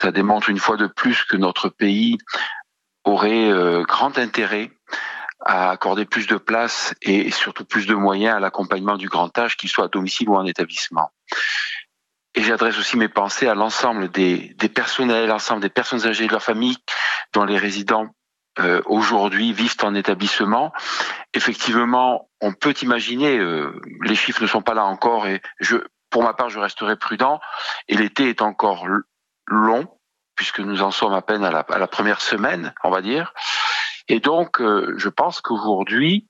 Ça démontre une fois de plus que notre pays aurait grand intérêt à accorder plus de place et surtout plus de moyens à l'accompagnement du grand âge, qu'il soit à domicile ou en établissement. Et j'adresse aussi mes pensées à l'ensemble des personnels, l'ensemble des personnes âgées de leur famille, dont les résidents aujourd'hui vivent en établissement. Effectivement, on peut imaginer, les chiffres ne sont pas là encore, et pour ma part, je resterai prudent. Et l'été est encore long, puisque nous en sommes à peine à la première semaine, on va dire. Et donc, je pense qu'aujourd'hui,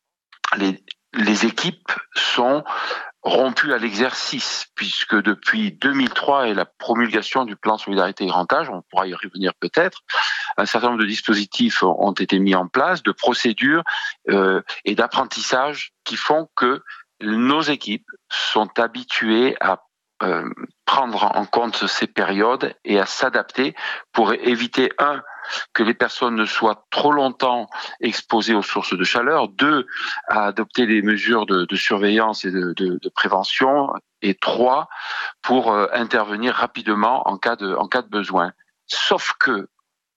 les équipes sont rompues à l'exercice, puisque depuis 2003 et la promulgation du plan Solidarité Grand Âge, on pourra y revenir peut-être, un certain nombre de dispositifs ont été mis en place, de procédures et d'apprentissage qui font que nos équipes sont habituées à prendre en compte ces périodes et à s'adapter pour éviter, que les personnes ne soient trop longtemps exposées aux sources de chaleur, 2, à adopter des mesures de surveillance et de prévention, et 3, pour intervenir rapidement en cas de besoin. Sauf que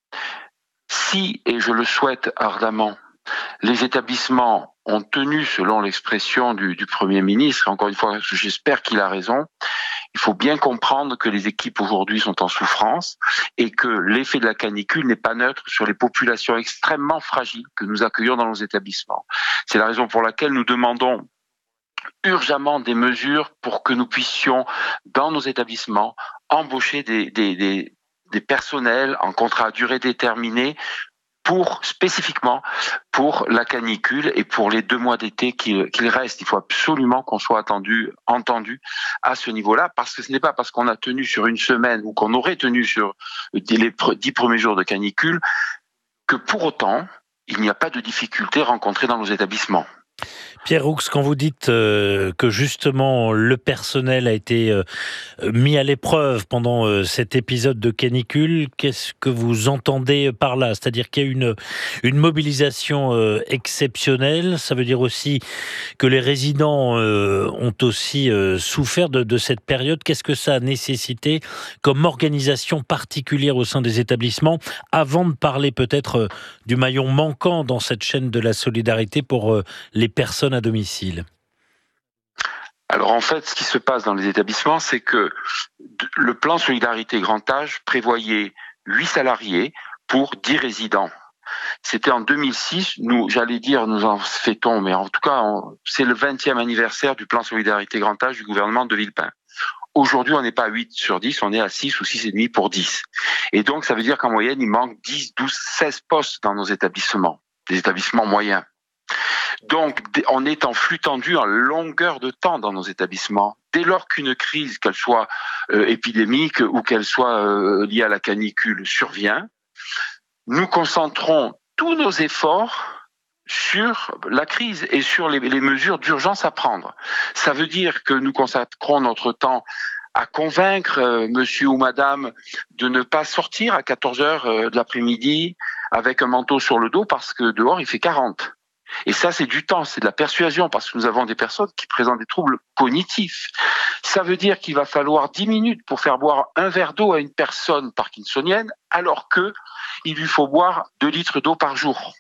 si, et je le souhaite ardemment, les établissements ont tenu, selon l'expression du Premier ministre, et encore une fois, j'espère qu'il a raison, il faut bien comprendre que les équipes aujourd'hui sont en souffrance et que l'effet de la canicule n'est pas neutre sur les populations extrêmement fragiles que nous accueillons dans nos établissements. C'est la raison pour laquelle nous demandons urgemment des mesures pour que nous puissions, dans nos établissements, embaucher des personnels en contrat à durée déterminée spécifiquement pour la canicule et pour les 2 mois d'été qu'il reste. Il faut absolument qu'on soit entendu à ce niveau-là, parce que ce n'est pas parce qu'on a tenu sur une semaine ou qu'on aurait tenu sur les 10 premiers jours de canicule que pour autant, il n'y a pas de difficultés rencontrées dans nos établissements. Pierre Roux, quand vous dites que justement le personnel a été mis à l'épreuve pendant cet épisode de canicule, qu'est-ce que vous entendez par là? C'est-à-dire qu'il y a une mobilisation exceptionnelle. Ça veut dire aussi que les résidents ont aussi souffert de cette période. Qu'est-ce que ça a nécessité comme organisation particulière au sein des établissements, avant de parler peut-être du maillon manquant dans cette chaîne de la solidarité pour les personnes à domicile? Alors en fait, ce qui se passe dans les établissements, c'est que le plan Solidarité Grand Âge prévoyait 8 salariés pour 10 résidents. C'était en 2006, nous en fêtons, mais en tout cas, c'est le 20e anniversaire du plan Solidarité Grand Âge du gouvernement de Villepin. Aujourd'hui, on n'est pas à 8 sur 10, on est à 6 ou 6,5 pour 10. Et donc, ça veut dire qu'en moyenne, il manque 10, 12, 16 postes dans nos établissements, des établissements moyens. Donc, on est en flux tendu en longueur de temps dans nos établissements. Dès lors qu'une crise, qu'elle soit épidémique ou qu'elle soit liée à la canicule, survient, nous concentrons tous nos efforts sur la crise et sur les mesures d'urgence à prendre. Ça veut dire que nous consacrons notre temps à convaincre monsieur ou madame de ne pas sortir à 14h de l'après-midi avec un manteau sur le dos parce que dehors il fait 40. Et ça, c'est du temps, c'est de la persuasion, parce que nous avons des personnes qui présentent des troubles cognitifs. Ça veut dire qu'il va falloir 10 minutes pour faire boire un verre d'eau à une personne parkinsonienne, alors qu'il lui faut boire 2 litres d'eau par jour,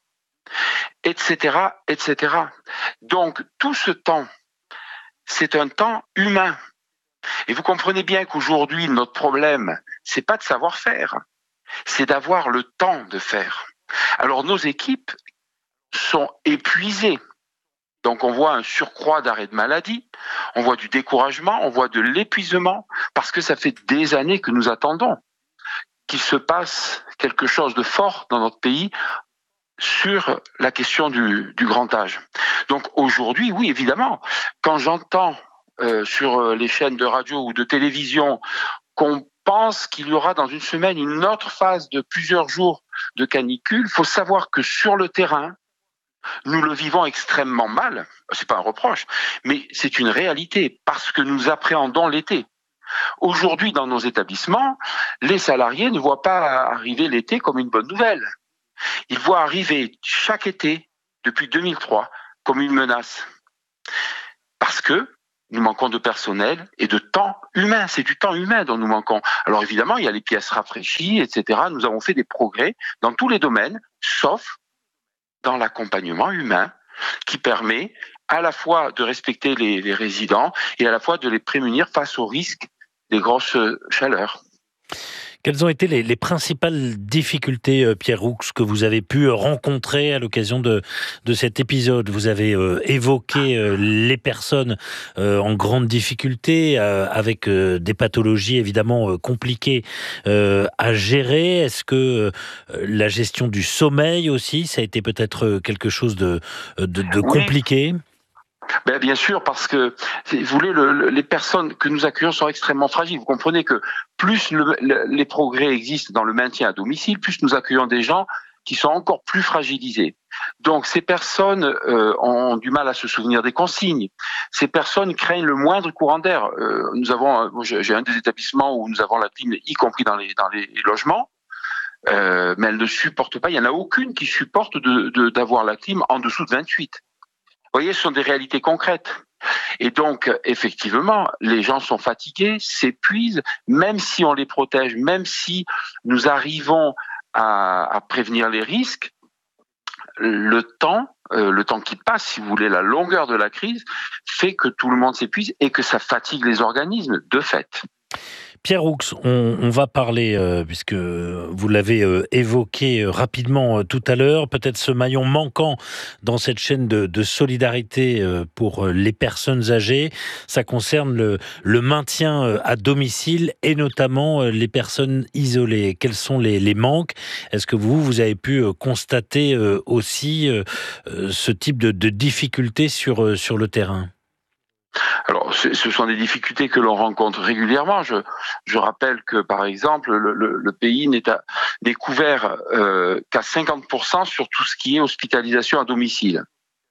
etc., etc. Donc, tout ce temps, c'est un temps humain. Et vous comprenez bien qu'aujourd'hui, notre problème, c'est pas de savoir faire, c'est d'avoir le temps de faire. Alors, nos équipes sont épuisés. Donc on voit un surcroît d'arrêt de maladie, on voit du découragement, on voit de l'épuisement, parce que ça fait des années que nous attendons qu'il se passe quelque chose de fort dans notre pays sur la question du grand âge. Donc aujourd'hui, oui, évidemment, quand j'entends sur les chaînes de radio ou de télévision qu'on pense qu'il y aura dans une semaine une autre phase de plusieurs jours de canicule, il faut savoir que sur le terrain, nous le vivons extrêmement mal, c'est pas un reproche, mais c'est une réalité parce que nous appréhendons l'été. Aujourd'hui, dans nos établissements, les salariés ne voient pas arriver l'été comme une bonne nouvelle. Ils voient arriver chaque été, depuis 2003, comme une menace. Parce que nous manquons de personnel et de temps humain. C'est du temps humain dont nous manquons. Alors évidemment, il y a les pièces rafraîchies, etc. Nous avons fait des progrès dans tous les domaines, sauf dans l'accompagnement humain, qui permet à la fois de respecter les résidents et à la fois de les prémunir face au risque des grosses chaleurs. Quelles ont été les principales difficultés, Pierre Roux, que vous avez pu rencontrer à l'occasion de cet épisode? Vous avez évoqué les personnes en grande difficulté, avec des pathologies évidemment compliquées à gérer. Est-ce que la gestion du sommeil aussi, ça a été peut-être quelque chose de compliqué? Bien sûr, parce que, vous voulez, les personnes que nous accueillons sont extrêmement fragiles. Vous comprenez que plus les progrès existent dans le maintien à domicile, plus nous accueillons des gens qui sont encore plus fragilisés. Donc ces personnes ont du mal à se souvenir des consignes. Ces personnes craignent le moindre courant d'air. J'ai un des établissements où nous avons la clim, y compris dans les logements. Mais elles ne supportent pas. Il n'y en a aucune qui supporte d'avoir la clim en dessous de 28. Vous voyez, ce sont des réalités concrètes. Et donc, effectivement, les gens sont fatigués, s'épuisent, même si on les protège, même si nous arrivons à prévenir les risques, le temps qui passe, si vous voulez, la longueur de la crise, fait que tout le monde s'épuise et que ça fatigue les organismes, de fait. Pierre Roux, on va parler, puisque vous l'avez évoqué rapidement tout à l'heure, peut-être ce maillon manquant dans cette chaîne de solidarité pour les personnes âgées. Ça concerne le maintien à domicile et notamment les personnes isolées. Quels sont les manques? Est-ce que vous avez pu constater aussi ce type de difficultés sur le terrain? Alors, ce sont des difficultés que l'on rencontre régulièrement. Je rappelle que, par exemple, le pays n'est couvert qu'à 50% sur tout ce qui est hospitalisation à domicile.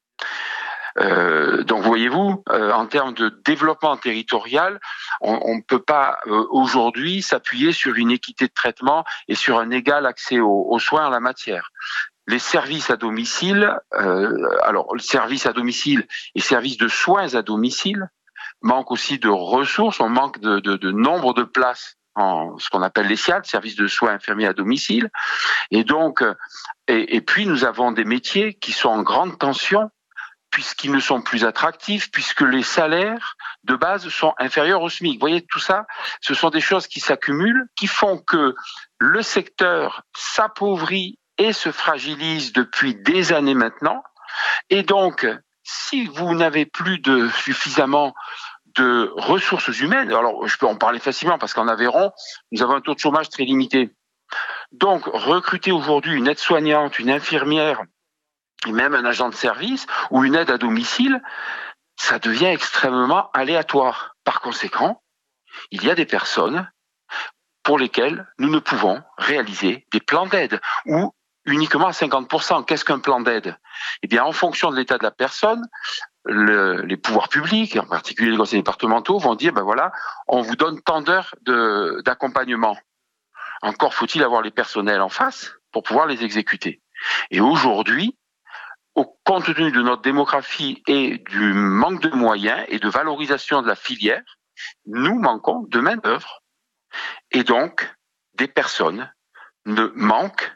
Donc, voyez-vous, en termes de développement territorial, on ne peut pas aujourd'hui s'appuyer sur une équité de traitement et sur un égal accès aux soins en la matière. Les services à domicile, le service à domicile et services de soins à domicile manquent aussi de ressources, on manque de nombre de places en ce qu'on appelle les SIAD, services de soins infirmiers à domicile. Et donc, et puis nous avons des métiers qui sont en grande tension puisqu'ils ne sont plus attractifs, puisque les salaires de base sont inférieurs au SMIC. Vous voyez, tout ça, ce sont des choses qui s'accumulent, qui font que le secteur s'appauvrit et se fragilise depuis des années maintenant. Et donc, si vous n'avez plus suffisamment de ressources humaines, alors je peux en parler facilement parce qu'en Aveyron, nous avons un taux de chômage très limité. Donc, recruter aujourd'hui une aide-soignante, une infirmière, et même un agent de service ou une aide à domicile, ça devient extrêmement aléatoire. Par conséquent, il y a des personnes pour lesquelles nous ne pouvons réaliser des plans d'aide ou uniquement à 50%. Qu'est-ce qu'un plan d'aide? Eh bien, en fonction de l'état de la personne, les pouvoirs publics, en particulier les conseils départementaux, vont dire, voilà, on vous donne tant d'heures d'accompagnement. Encore faut-il avoir les personnels en face pour pouvoir les exécuter. Et aujourd'hui, compte tenu de notre démographie et du manque de moyens et de valorisation de la filière, nous manquons de main-d'œuvre. Et donc, des personnes manquent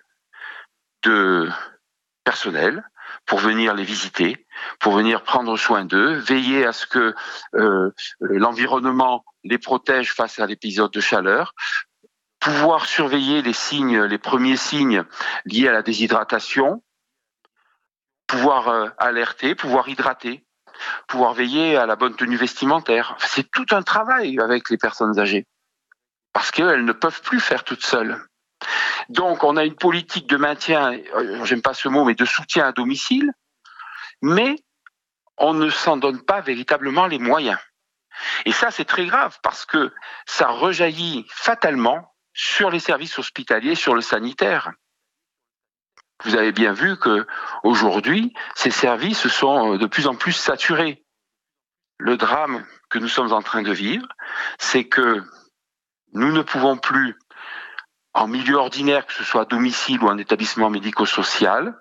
de personnel pour venir les visiter, pour venir prendre soin d'eux, veiller à ce que l'environnement les protège face à l'épisode de chaleur, pouvoir surveiller les premiers signes liés à la déshydratation, pouvoir alerter, pouvoir hydrater, pouvoir veiller à la bonne tenue vestimentaire. C'est tout un travail avec les personnes âgées, parce qu'elles ne peuvent plus faire toutes seules. Donc, on a une politique de maintien, j'aime pas ce mot, mais de soutien à domicile, mais on ne s'en donne pas véritablement les moyens. Et ça, c'est très grave, parce que ça rejaillit fatalement sur les services hospitaliers, sur le sanitaire. Vous avez bien vu que aujourd'hui, ces services sont de plus en plus saturés. Le drame que nous sommes en train de vivre, c'est que nous ne pouvons plus, en milieu ordinaire, que ce soit à domicile ou en établissement médico-social,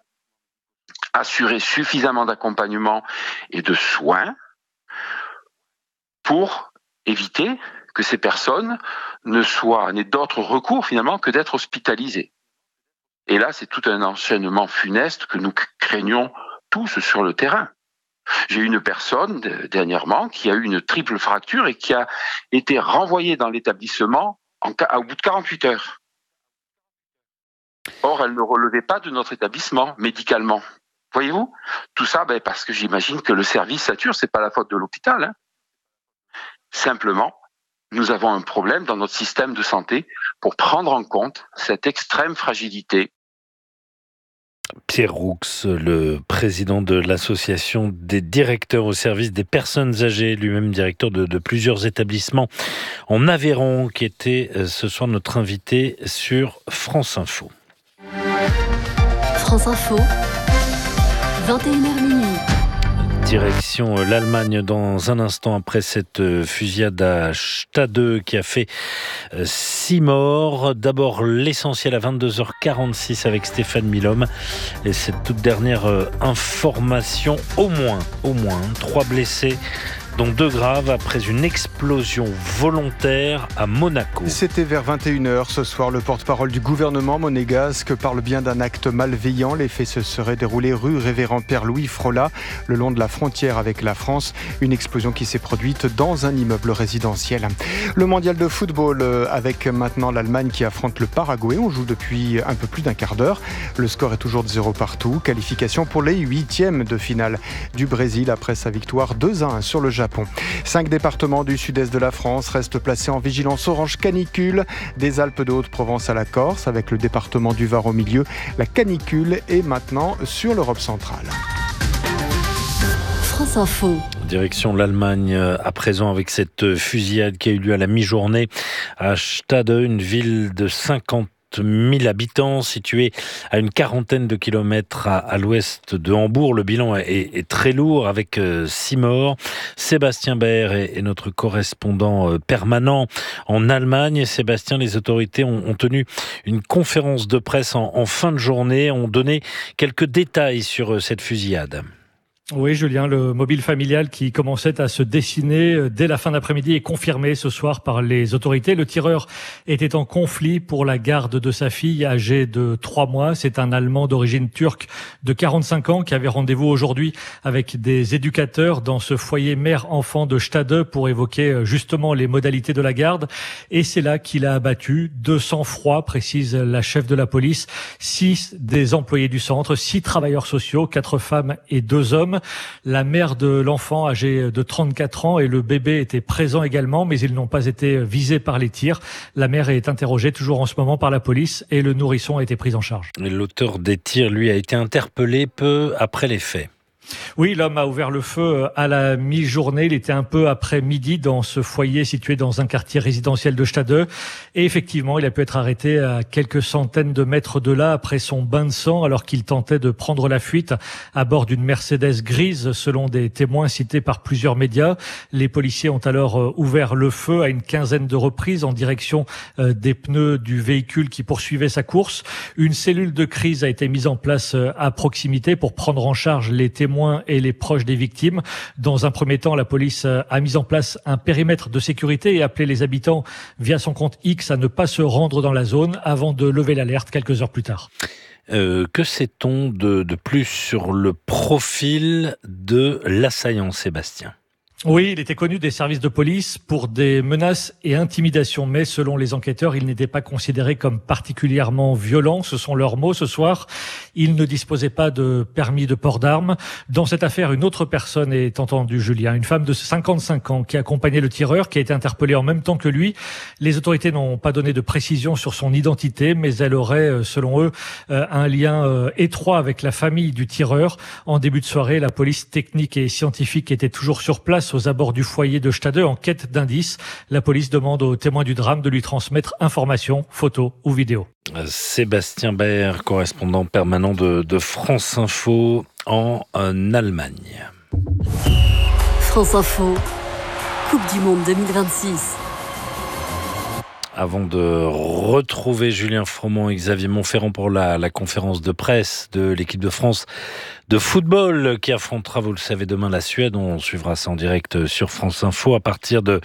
assurer suffisamment d'accompagnement et de soins pour éviter que ces personnes n'aient d'autre recours finalement que d'être hospitalisées. Et là, c'est tout un enchaînement funeste que nous craignons tous sur le terrain. J'ai eu une personne dernièrement qui a eu une triple fracture et qui a été renvoyée dans l'établissement au bout de 48 heures. Or, elle ne relevait pas de notre établissement médicalement. Voyez-vous ? Tout ça, parce que j'imagine que le service sature, c'est pas la faute de l'hôpital. Hein. Simplement, nous avons un problème dans notre système de santé pour prendre en compte cette extrême fragilité. Pierre Roux, le président de l'association des directeurs au service des personnes âgées, lui-même directeur de plusieurs établissements en Aveyron, qui était ce soir notre invité sur France Info. France Info, 21h minuit. Direction l'Allemagne dans un instant après cette fusillade à Stade qui a fait 6 morts. D'abord l'essentiel à 22h46 avec Stéphane Milhomme et cette toute dernière information, au moins 3 blessés, dont 2 graves après une explosion volontaire à Monaco. C'était vers 21h ce soir. Le porte-parole du gouvernement monégasque parle bien d'un acte malveillant. Les faits se seraient déroulés rue Révérend Père Louis Frola, le long de la frontière avec la France. Une explosion qui s'est produite dans un immeuble résidentiel. Le mondial de football avec maintenant l'Allemagne qui affronte le Paraguay. On joue depuis un peu plus d'un quart d'heure. Le score est toujours de 0 partout. Qualification pour les 8e de finale du Brésil après sa victoire 2-1 sur le Japon. 5 départements du sud-est de la France restent placés en vigilance orange canicule, des Alpes de Haute-Provence à la Corse, avec le département du Var au milieu. La canicule est maintenant sur l'Europe centrale. France Info. Direction l'Allemagne à présent avec cette fusillade qui a eu lieu à la mi-journée à Stade, une ville de 50 000 habitants situés à une quarantaine de kilomètres à l'ouest de Hambourg. Le bilan est très lourd avec 6 morts. Sébastien Baer est notre correspondant permanent en Allemagne. Sébastien, les autorités ont tenu une conférence de presse en fin de journée, ont donné quelques détails sur cette fusillade. Oui, Julien, le mobile familial qui commençait à se dessiner dès la fin d'après-midi est confirmé ce soir par les autorités. Le tireur était en conflit pour la garde de sa fille âgée de 3 mois. C'est un Allemand d'origine turque de 45 ans qui avait rendez-vous aujourd'hui avec des éducateurs dans ce foyer mère-enfant de Stade pour évoquer justement les modalités de la garde. Et c'est là qu'il a abattu de sang-froid, précise la chef de la police, 6 des employés du centre, 6 travailleurs sociaux, 4 femmes et 2 hommes. La mère de l'enfant âgé de 34 ans et le bébé étaient présents également, mais ils n'ont pas été visés par les tirs. La mère est interrogée toujours en ce moment par la police et le nourrisson a été pris en charge. L'auteur des tirs, lui, a été interpellé peu après les faits. Oui, l'homme a ouvert le feu à la mi-journée. Il était un peu après midi dans ce foyer situé dans un quartier résidentiel de Stade. Et effectivement, il a pu être arrêté à quelques centaines de mètres de là après son bain de sang alors qu'il tentait de prendre la fuite à bord d'une Mercedes grise selon des témoins cités par plusieurs médias. Les policiers ont alors ouvert le feu à une quinzaine de reprises en direction des pneus du véhicule qui poursuivait sa course. Une cellule de crise a été mise en place à proximité pour prendre en charge les témoins et les proches des victimes. Dans un premier temps, la police a mis en place un périmètre de sécurité et appelé les habitants via son compte X à ne pas se rendre dans la zone avant de lever l'alerte quelques heures plus tard. Que sait-on de plus sur le profil de l'assaillant, Sébastien ? Oui, il était connu des services de police pour des menaces et intimidations, mais selon les enquêteurs, il n'était pas considéré comme particulièrement violent. Ce sont leurs mots ce soir. Il ne disposait pas de permis de port d'armes. Dans cette affaire, une autre personne est entendue, Julien, une femme de 55 ans qui accompagnait le tireur, qui a été interpellée en même temps que lui. Les autorités n'ont pas donné de précision sur son identité, mais elle aurait, selon eux, un lien étroit avec la famille du tireur. En début de soirée, la police technique et scientifique était toujours sur place aux abords du foyer de Stade en quête d'indices. La police demande aux témoins du drame de lui transmettre informations, photos ou vidéos. Sébastien Baer, correspondant permanent de France Info en Allemagne. France Info, Coupe du Monde 2026. Avant de retrouver Julien Froment et Xavier Montferrand pour la conférence de presse de l'équipe de France de football qui affrontera, vous le savez, demain la Suède. On suivra ça en direct sur France Info à partir de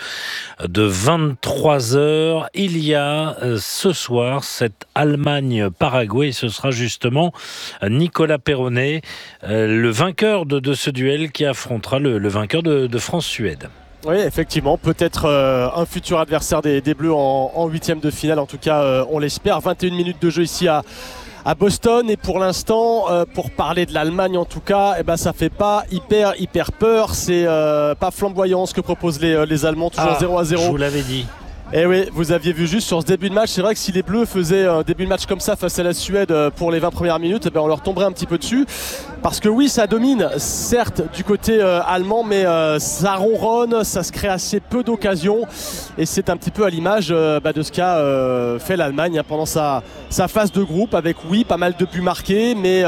23h. Il y a ce soir cette Allemagne-Paraguay. Ce sera justement Nicolas Perronnet, le vainqueur de ce duel qui affrontera le vainqueur de France-Suède. Oui, effectivement, peut-être un futur adversaire des Bleus en huitième de finale. En tout cas, on l'espère. 21 minutes de jeu ici à Boston. Et pour l'instant, pour parler de l'Allemagne en tout cas, ça fait pas hyper peur. C'est pas flamboyant ce que proposent les Allemands. Toujours 0-0. Je vous l'avais dit. Et oui, vous aviez vu juste sur ce début de match, c'est vrai que si les Bleus faisaient un début de match comme ça face à la Suède pour les 20 premières minutes, on leur tomberait un petit peu dessus. Parce que oui, ça domine, certes, du côté allemand, mais ça ronronne, ça se crée assez peu d'occasions. Et c'est un petit peu à l'image de ce qu'a fait l'Allemagne pendant sa phase de groupe, avec oui, pas mal de buts marqués, mais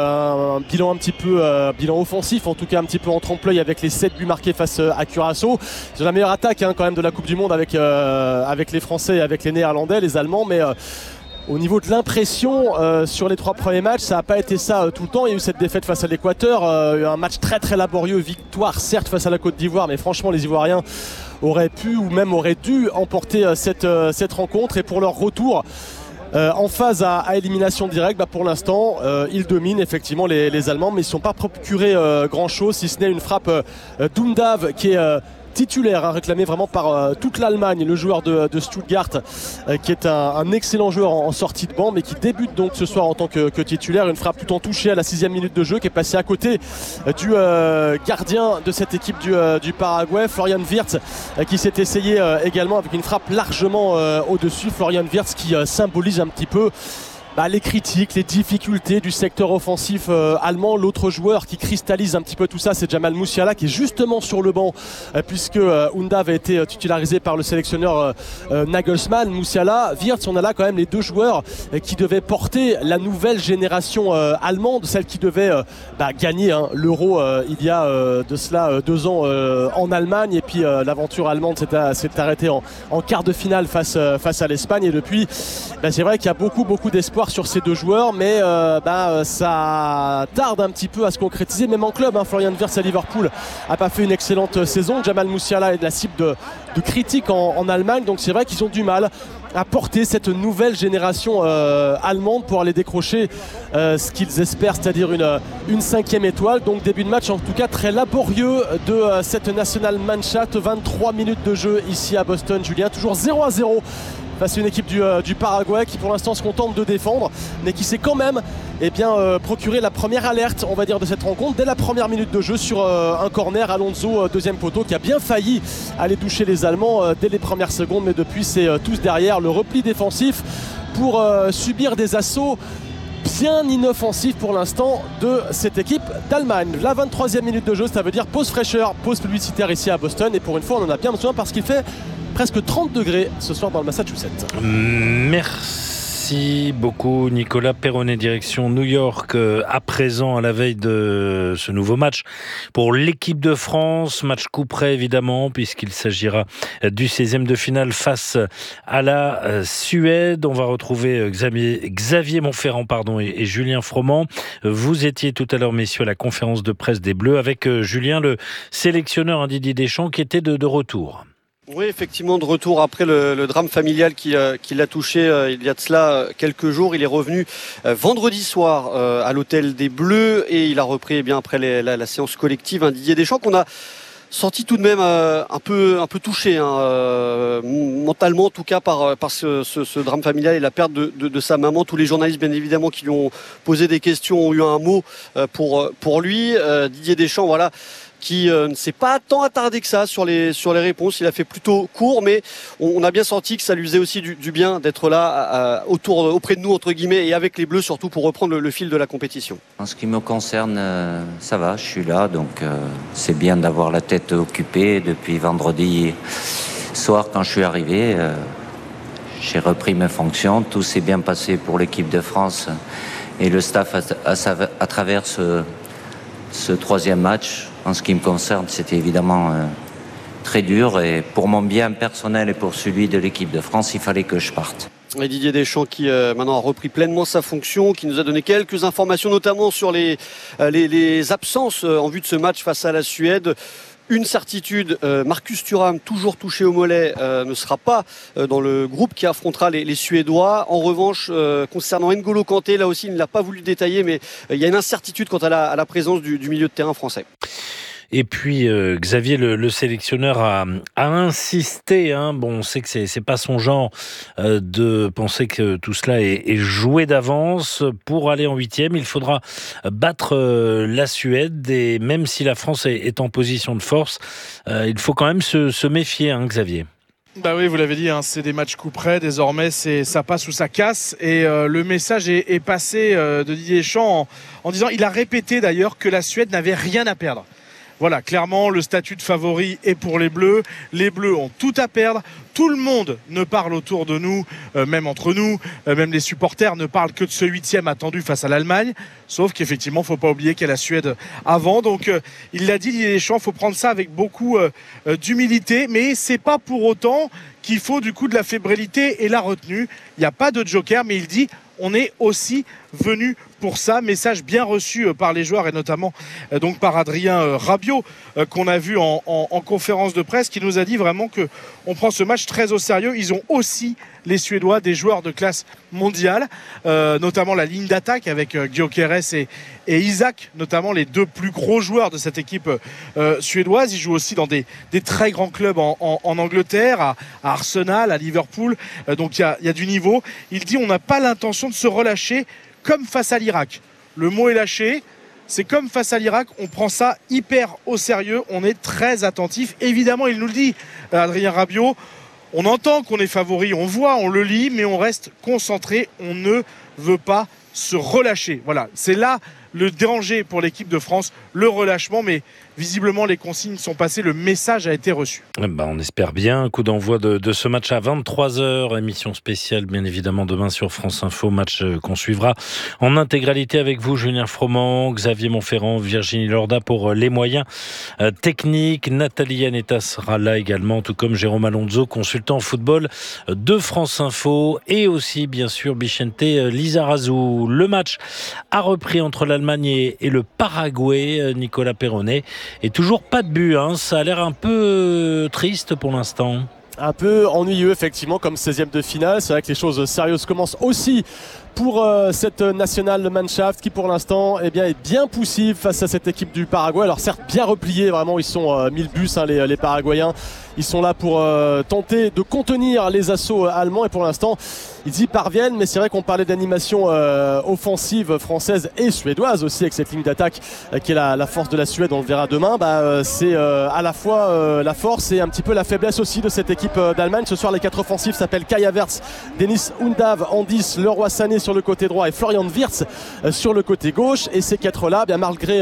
un bilan un petit peu bilan offensif, en tout cas un petit peu en trompe-l'œil avec les 7 buts marqués face à Curaçao. C'est la meilleure attaque quand même de la Coupe du Monde avec les Français et avec les Néerlandais, les Allemands, mais au niveau de l'impression sur les 3 premiers matchs, ça n'a pas été ça tout le temps. Il y a eu cette défaite face à l'Équateur, un match très laborieux, victoire certes face à la Côte d'Ivoire, mais franchement les Ivoiriens auraient pu ou même auraient dû emporter cette rencontre. Et pour leur retour en phase à élimination directe, pour l'instant ils dominent effectivement les Allemands, mais ils ne sont pas procurés grand chose, si ce n'est une frappe d'Undav qui est titulaire, réclamé vraiment par toute l'Allemagne, le joueur de Stuttgart qui est un excellent joueur en sortie de banc, mais qui débute donc ce soir en tant que titulaire. Une frappe tout en touché à la 6e minute de jeu qui est passée à côté du gardien de cette équipe du Paraguay, Florian Wirtz, qui s'est essayé également avec une frappe largement au-dessus. Florian Wirtz qui symbolise un petit peu les critiques, les difficultés du secteur offensif allemand. L'autre joueur qui cristallise un petit peu tout ça, c'est Jamal Musiala, qui est justement sur le banc puisque Undav a été titularisé par le sélectionneur Nagelsmann. Musiala, Wirtz, on a là quand même les 2 joueurs qui devaient porter la nouvelle génération allemande, celle qui devait gagner l'Euro il y a de cela 2 ans en Allemagne, et puis l'aventure allemande s'est arrêtée en quart de finale face à l'Espagne. Et depuis, c'est vrai qu'il y a beaucoup d'espoir sur ces 2 joueurs, mais ça tarde un petit peu à se concrétiser, même en club. Florian Wirtz à Liverpool n'a pas fait une excellente saison. Jamal Musiala est de la cible de critiques en Allemagne, donc c'est vrai qu'ils ont du mal à porter cette nouvelle génération allemande pour aller décrocher ce qu'ils espèrent, c'est-à-dire une 5e étoile. Donc début de match en tout cas très laborieux de cette Nationalmannschaft. 23 minutes de jeu ici à Boston, Julien, toujours 0-0 face à une équipe du Paraguay qui pour l'instant se contente de défendre, mais qui s'est quand même procuré la première alerte, on va dire, de cette rencontre dès la première minute de jeu sur un corner. Alonso, 2e poteau, qui a bien failli aller toucher les Allemands dès les premières secondes, mais depuis c'est tous derrière. Le repli défensif pour subir des assauts bien inoffensifs pour l'instant de cette équipe d'Allemagne. La 23e minute de jeu, ça veut dire pause fraîcheur, pause publicitaire ici à Boston, et pour une fois on en a bien besoin parce qu'il fait presque 30 degrés ce soir dans le Massachusetts. Merci beaucoup Nicolas Perronnet, direction New York à présent, à la veille de ce nouveau match pour l'équipe de France. Match coup près évidemment, puisqu'il s'agira du 16e de finale face à la Suède. On va retrouver Xavier Montferrand et Julien Froment. Vous étiez tout à l'heure, messieurs, à la conférence de presse des Bleus avec Julien, le sélectionneur Didier Deschamps, qui était de retour. Oui, effectivement, de retour après le drame familial qui l'a touché il y a de cela quelques jours. Il est revenu vendredi soir à l'hôtel des Bleus et il a repris après la séance collective. Didier Deschamps qu'on a senti tout de même un peu touché mentalement, en tout cas par ce drame familial et la perte de sa maman. Tous les journalistes, bien évidemment, qui lui ont posé des questions ont eu un mot pour lui. Didier Deschamps, voilà, qui ne s'est pas tant attardé que ça sur les réponses. Il a fait plutôt court, mais on a bien senti que ça lui faisait aussi du bien d'être là auprès de nous, entre guillemets, et avec les Bleus surtout, pour reprendre le fil de la compétition. En ce qui me concerne, ça va, je suis là, donc c'est bien d'avoir la tête occupée. Depuis vendredi soir, quand je suis arrivé, j'ai repris mes fonctions. Tout s'est bien passé pour l'équipe de France et le staff à travers ce 3e match. En ce qui me concerne, c'était évidemment très dur et pour mon bien personnel et pour celui de l'équipe de France, il fallait que je parte. Et Didier Deschamps qui maintenant a repris pleinement sa fonction, qui nous a donné quelques informations notamment sur les absences en vue de ce match face à la Suède. Une certitude, Marcus Thuram, toujours touché au mollet, ne sera pas dans le groupe qui affrontera les Suédois. En revanche, concernant N'Golo Kanté, là aussi il ne l'a pas voulu détailler, mais il y a une incertitude quant à la présence du milieu de terrain français. Et puis Xavier, le sélectionneur a insisté. Bon, on sait que c'est pas son genre de penser que tout cela est joué d'avance. Pour aller en 8e, il faudra battre la Suède. Et même si la France est en position de force, il faut quand même se méfier, Xavier. Bah oui, vous l'avez dit, c'est des matchs coup près. Désormais, ça passe ou ça casse. Et le message est passé de Didier Deschamps en disant, il a répété d'ailleurs que la Suède n'avait rien à perdre. Voilà, clairement, le statut de favori est pour les Bleus. Les Bleus ont tout à perdre. Tout le monde ne parle autour de nous, même entre nous, même les supporters ne parlent que de ce 8e attendu face à l'Allemagne. Sauf qu'effectivement, il ne faut pas oublier qu'il y a la Suède avant. Donc, il l'a dit, Didier Deschamps, il faut prendre ça avec beaucoup d'humilité. Mais ce n'est pas pour autant qu'il faut du coup de la fébrilité et la retenue. Il n'y a pas de joker, mais il dit, on est aussi venu pour ça. Message bien reçu par les joueurs et notamment donc par Adrien Rabiot qu'on a vu en conférence de presse, qui nous a dit vraiment qu'on prend ce match très au sérieux. Ils ont aussi, les Suédois, des joueurs de classe mondiale, notamment la ligne d'attaque avec Gyökeres et Isaac, notamment les deux plus gros joueurs de cette équipe suédoise. Ils jouent aussi dans des très grands clubs en Angleterre, à Arsenal, à Liverpool. Donc il y a du niveau. Il dit on n'a pas l'intention de se relâcher comme face à l'Irak. Le mot est lâché. C'est comme face à l'Irak, on prend ça hyper au sérieux, on est très attentif. Évidemment, il nous le dit, Adrien Rabiot, on entend qu'on est favori, on voit, on le lit, mais on reste concentré, on ne veut pas se relâcher. Voilà, c'est là le danger pour l'équipe de France, le relâchement, mais visiblement les consignes sont passées, le message a été reçu. On espère bien. Coup d'envoi de ce match à 23h, émission spéciale bien évidemment demain sur France Info, match qu'on suivra en intégralité avec vous, Julien Froment, Xavier Montferrand, Virginie Lorda pour les moyens techniques. Nathalie Aneta sera là également, tout comme Jérôme Alonso, consultant en football de France Info, et aussi bien sûr Bichente Lizarazu. Le match a repris entre l'Allemagne et le Paraguay, Nicolas Perronnet. Et toujours pas de but, ça a l'air un peu triste pour l'instant. Un peu ennuyeux effectivement comme 16e de finale. C'est vrai que les choses sérieuses commencent aussi pour cette nationale Mannschaft qui pour l'instant est bien poussive face à cette équipe du Paraguay. Alors certes bien repliés, vraiment ils sont 1000 bus les Paraguayens. Ils sont là pour tenter de contenir les assauts allemands et pour l'instant ils y parviennent. Mais c'est vrai qu'on parlait d'animation offensive française et suédoise aussi avec cette ligne d'attaque qui est la force de la Suède, on le verra demain. C'est à la fois la force et un petit peu la faiblesse aussi de cette équipe d'Allemagne. Ce soir les 4 offensifs s'appellent Kai Havertz, Dennis Undav, Andis, Leroy Sané sur le côté droit et Florian Wirtz sur le côté gauche. Et ces 4-là, malgré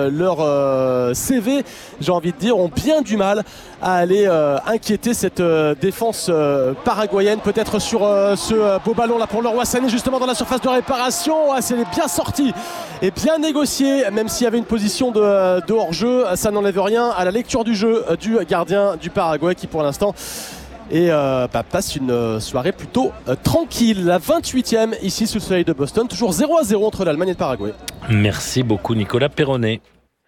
leur CV, j'ai envie de dire, ont bien du mal à aller inquiéter cette défense paraguayenne. Peut-être sur ce beau ballon là pour Leroy Sané justement dans la surface de réparation. C'est bien sorti et bien négocié, même s'il y avait une position de hors-jeu. Ça n'enlève rien à la lecture du jeu du gardien du Paraguay qui pour l'instant passe une soirée plutôt tranquille. La 28e ici sous le soleil de Boston, toujours 0-0 entre l'Allemagne et le Paraguay. Merci beaucoup Nicolas Perronnet.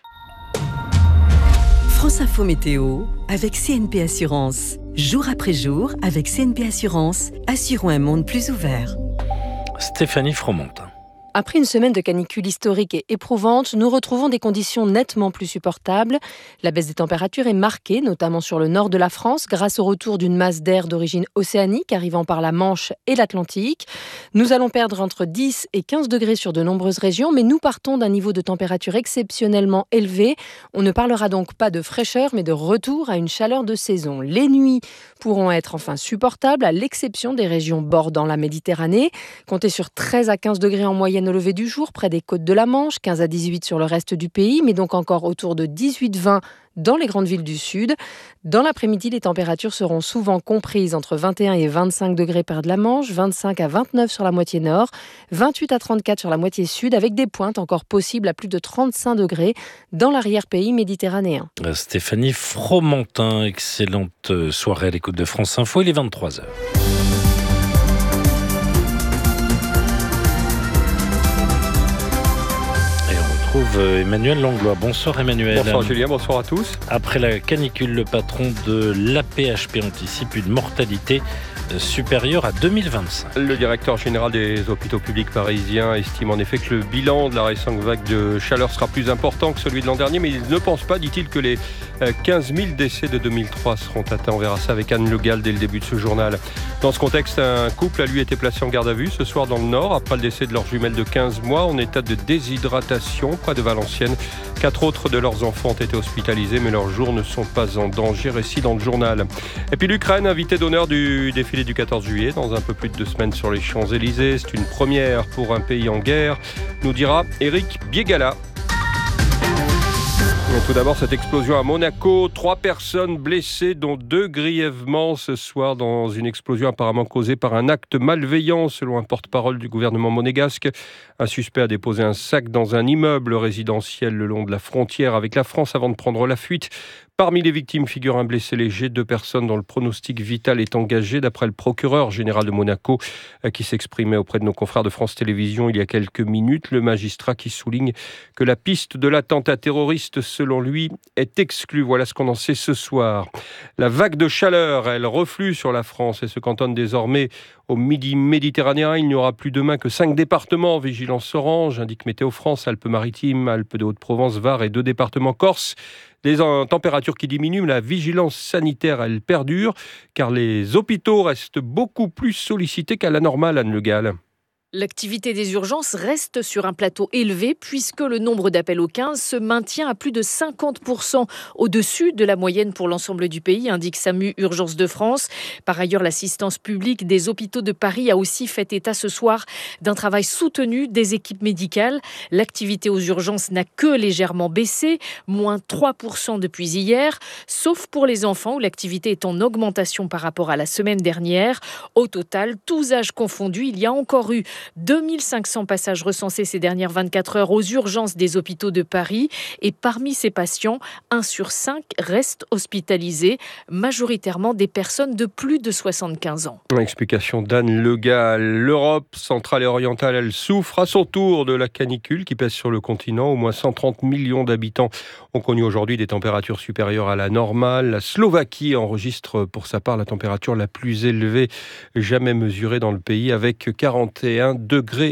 France Info Météo avec CNP Assurance. Jour après jour avec CNP Assurance, assurons un monde plus ouvert. Stéphanie Froment. Après une semaine de canicule historique et éprouvante, nous retrouvons des conditions nettement plus supportables. La baisse des températures est marquée, notamment sur le nord de la France, grâce au retour d'une masse d'air d'origine océanique arrivant par la Manche et l'Atlantique. Nous allons perdre entre 10 et 15 degrés sur de nombreuses régions, mais nous partons d'un niveau de température exceptionnellement élevé. On ne parlera donc pas de fraîcheur, mais de retour à une chaleur de saison. Les nuits pourront être enfin supportables, à l'exception des régions bordant la Méditerranée. Comptez sur 13 à 15 degrés en moyenne au lever du jour près des côtes de la Manche, 15 à 18 sur le reste du pays, mais donc encore autour de 18-20 dans les grandes villes du sud. Dans l'après-midi, les températures seront souvent comprises entre 21 et 25 degrés près de la Manche, 25 à 29 sur la moitié nord, 28 à 34 sur la moitié sud, avec des pointes encore possibles à plus de 35 degrés dans l'arrière-pays méditerranéen. Stéphanie Fromentin, excellente soirée à l'écoute de France Info, il est 23h. Trouve Emmanuel Langlois. Bonsoir Emmanuel. Bonsoir Julien, bonsoir à tous. Après la canicule, le patron de l'AP-HP anticipe une mortalité supérieure à 2025. Le directeur général des hôpitaux publics parisiens estime en effet que le bilan de la récente vague de chaleur sera plus important que celui de l'an dernier, mais il ne pense pas, dit-il, que les 15 000 décès de 2003 seront atteints. On verra ça avec Anne Le Gall dès le début de ce journal. Dans ce contexte, un couple a lui été placé en garde à vue ce soir dans le Nord après le décès de leur jumelle de 15 mois en état de déshydratation près de Valenciennes. 4 autres de leurs enfants ont été hospitalisés, mais leurs jours ne sont pas en danger. Récit dans le journal. Et puis l'Ukraine, invité d'honneur du défilé du 14 juillet, dans un peu plus de 2 semaines sur les Champs-Élysées. C'est une première pour un pays en guerre, nous dira Éric Biégala. Et tout d'abord, cette explosion à Monaco. 3 personnes blessées, dont 2 grièvement ce soir dans une explosion apparemment causée par un acte malveillant, selon un porte-parole du gouvernement monégasque. Un suspect a déposé un sac dans un immeuble résidentiel le long de la frontière avec la France avant de prendre la fuite. Parmi les victimes figure un blessé léger, 2 personnes dont le pronostic vital est engagé, d'après le procureur général de Monaco, qui s'exprimait auprès de nos confrères de France Télévisions il y a quelques minutes. Le magistrat qui souligne que la piste de l'attentat terroriste, selon lui, est exclue. Voilà ce qu'on en sait ce soir. La vague de chaleur, elle reflue sur la France et se cantonne désormais au midi méditerranéen. Il n'y aura plus demain que 5 départements en vigilance orange, indique Météo France, Alpes-Maritimes, Alpes de Haute-Provence, Var et 2 départements Corse. Des températures qui diminuent, mais la vigilance sanitaire, elle perdure, car les hôpitaux restent beaucoup plus sollicités qu'à la normale, Anne Le Gall. L'activité des urgences reste sur un plateau élevé puisque le nombre d'appels au 15 se maintient à plus de 50% au-dessus de la moyenne pour l'ensemble du pays, indique SAMU Urgences de France. Par ailleurs, l'assistance publique des hôpitaux de Paris a aussi fait état ce soir d'un travail soutenu des équipes médicales. L'activité aux urgences n'a que légèrement baissé, moins 3% depuis hier, sauf pour les enfants où l'activité est en augmentation par rapport à la semaine dernière. Au total, tous âges confondus, il y a encore eu 2500 passages recensés ces dernières 24 heures aux urgences des hôpitaux de Paris. Et parmi ces patients, 1 sur 5 reste hospitalisé, majoritairement des personnes de plus de 75 ans. Explication d'Anne Le Gall. L'Europe centrale et orientale, elle souffre à son tour de la canicule qui pèse sur le continent. Au moins 130 millions d'habitants ont connu aujourd'hui des températures supérieures à la normale. La Slovaquie enregistre pour sa part la température la plus élevée jamais mesurée dans le pays, avec 41,8 degrés.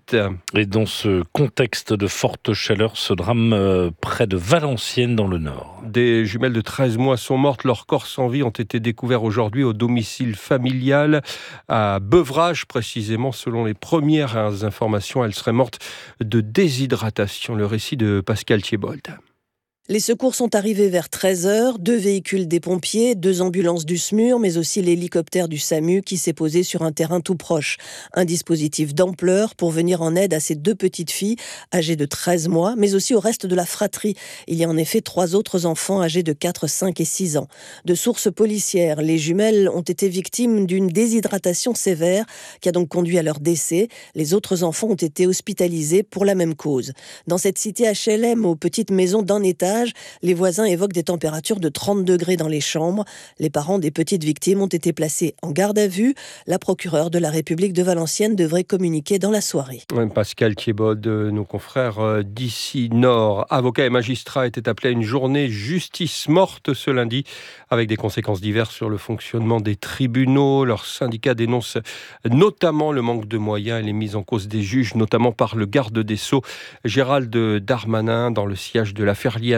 Et dans ce contexte de forte chaleur, ce drame près de Valenciennes dans le Nord. Des jumelles de 13 mois sont mortes. Leurs corps sans vie ont été découverts aujourd'hui au domicile familial à Beuvrages, précisément. Selon les premières informations, elles seraient mortes de déshydratation. Le récit de Pascal Thiebold. Les secours sont arrivés vers 13h, 2 véhicules des pompiers, 2 ambulances du SMUR, mais aussi l'hélicoptère du SAMU qui s'est posé sur un terrain tout proche. Un dispositif d'ampleur pour venir en aide à ces 2 petites filles âgées de 13 mois, mais aussi au reste de la fratrie. Il y a en effet 3 autres enfants âgés de 4, 5 et 6 ans. De sources policières, les jumelles ont été victimes d'une déshydratation sévère qui a donc conduit à leur décès. Les autres enfants ont été hospitalisés pour la même cause. Dans cette cité HLM aux petites maisons d'un étage, les voisins évoquent des températures de 30 degrés dans les chambres. Les parents des petites victimes ont été placés en garde à vue. La procureure de la République de Valenciennes devrait communiquer dans la soirée. Pascal Thiebold, nos confrères d'ici Nord. Avocats et magistrats étaient appelés à une journée justice morte ce lundi, avec des conséquences diverses sur le fonctionnement des tribunaux. Leur syndicat dénonce notamment le manque de moyens et les mises en cause des juges, notamment par le garde des Sceaux, Gérald Darmanin, dans le sillage de l'affaire Liana.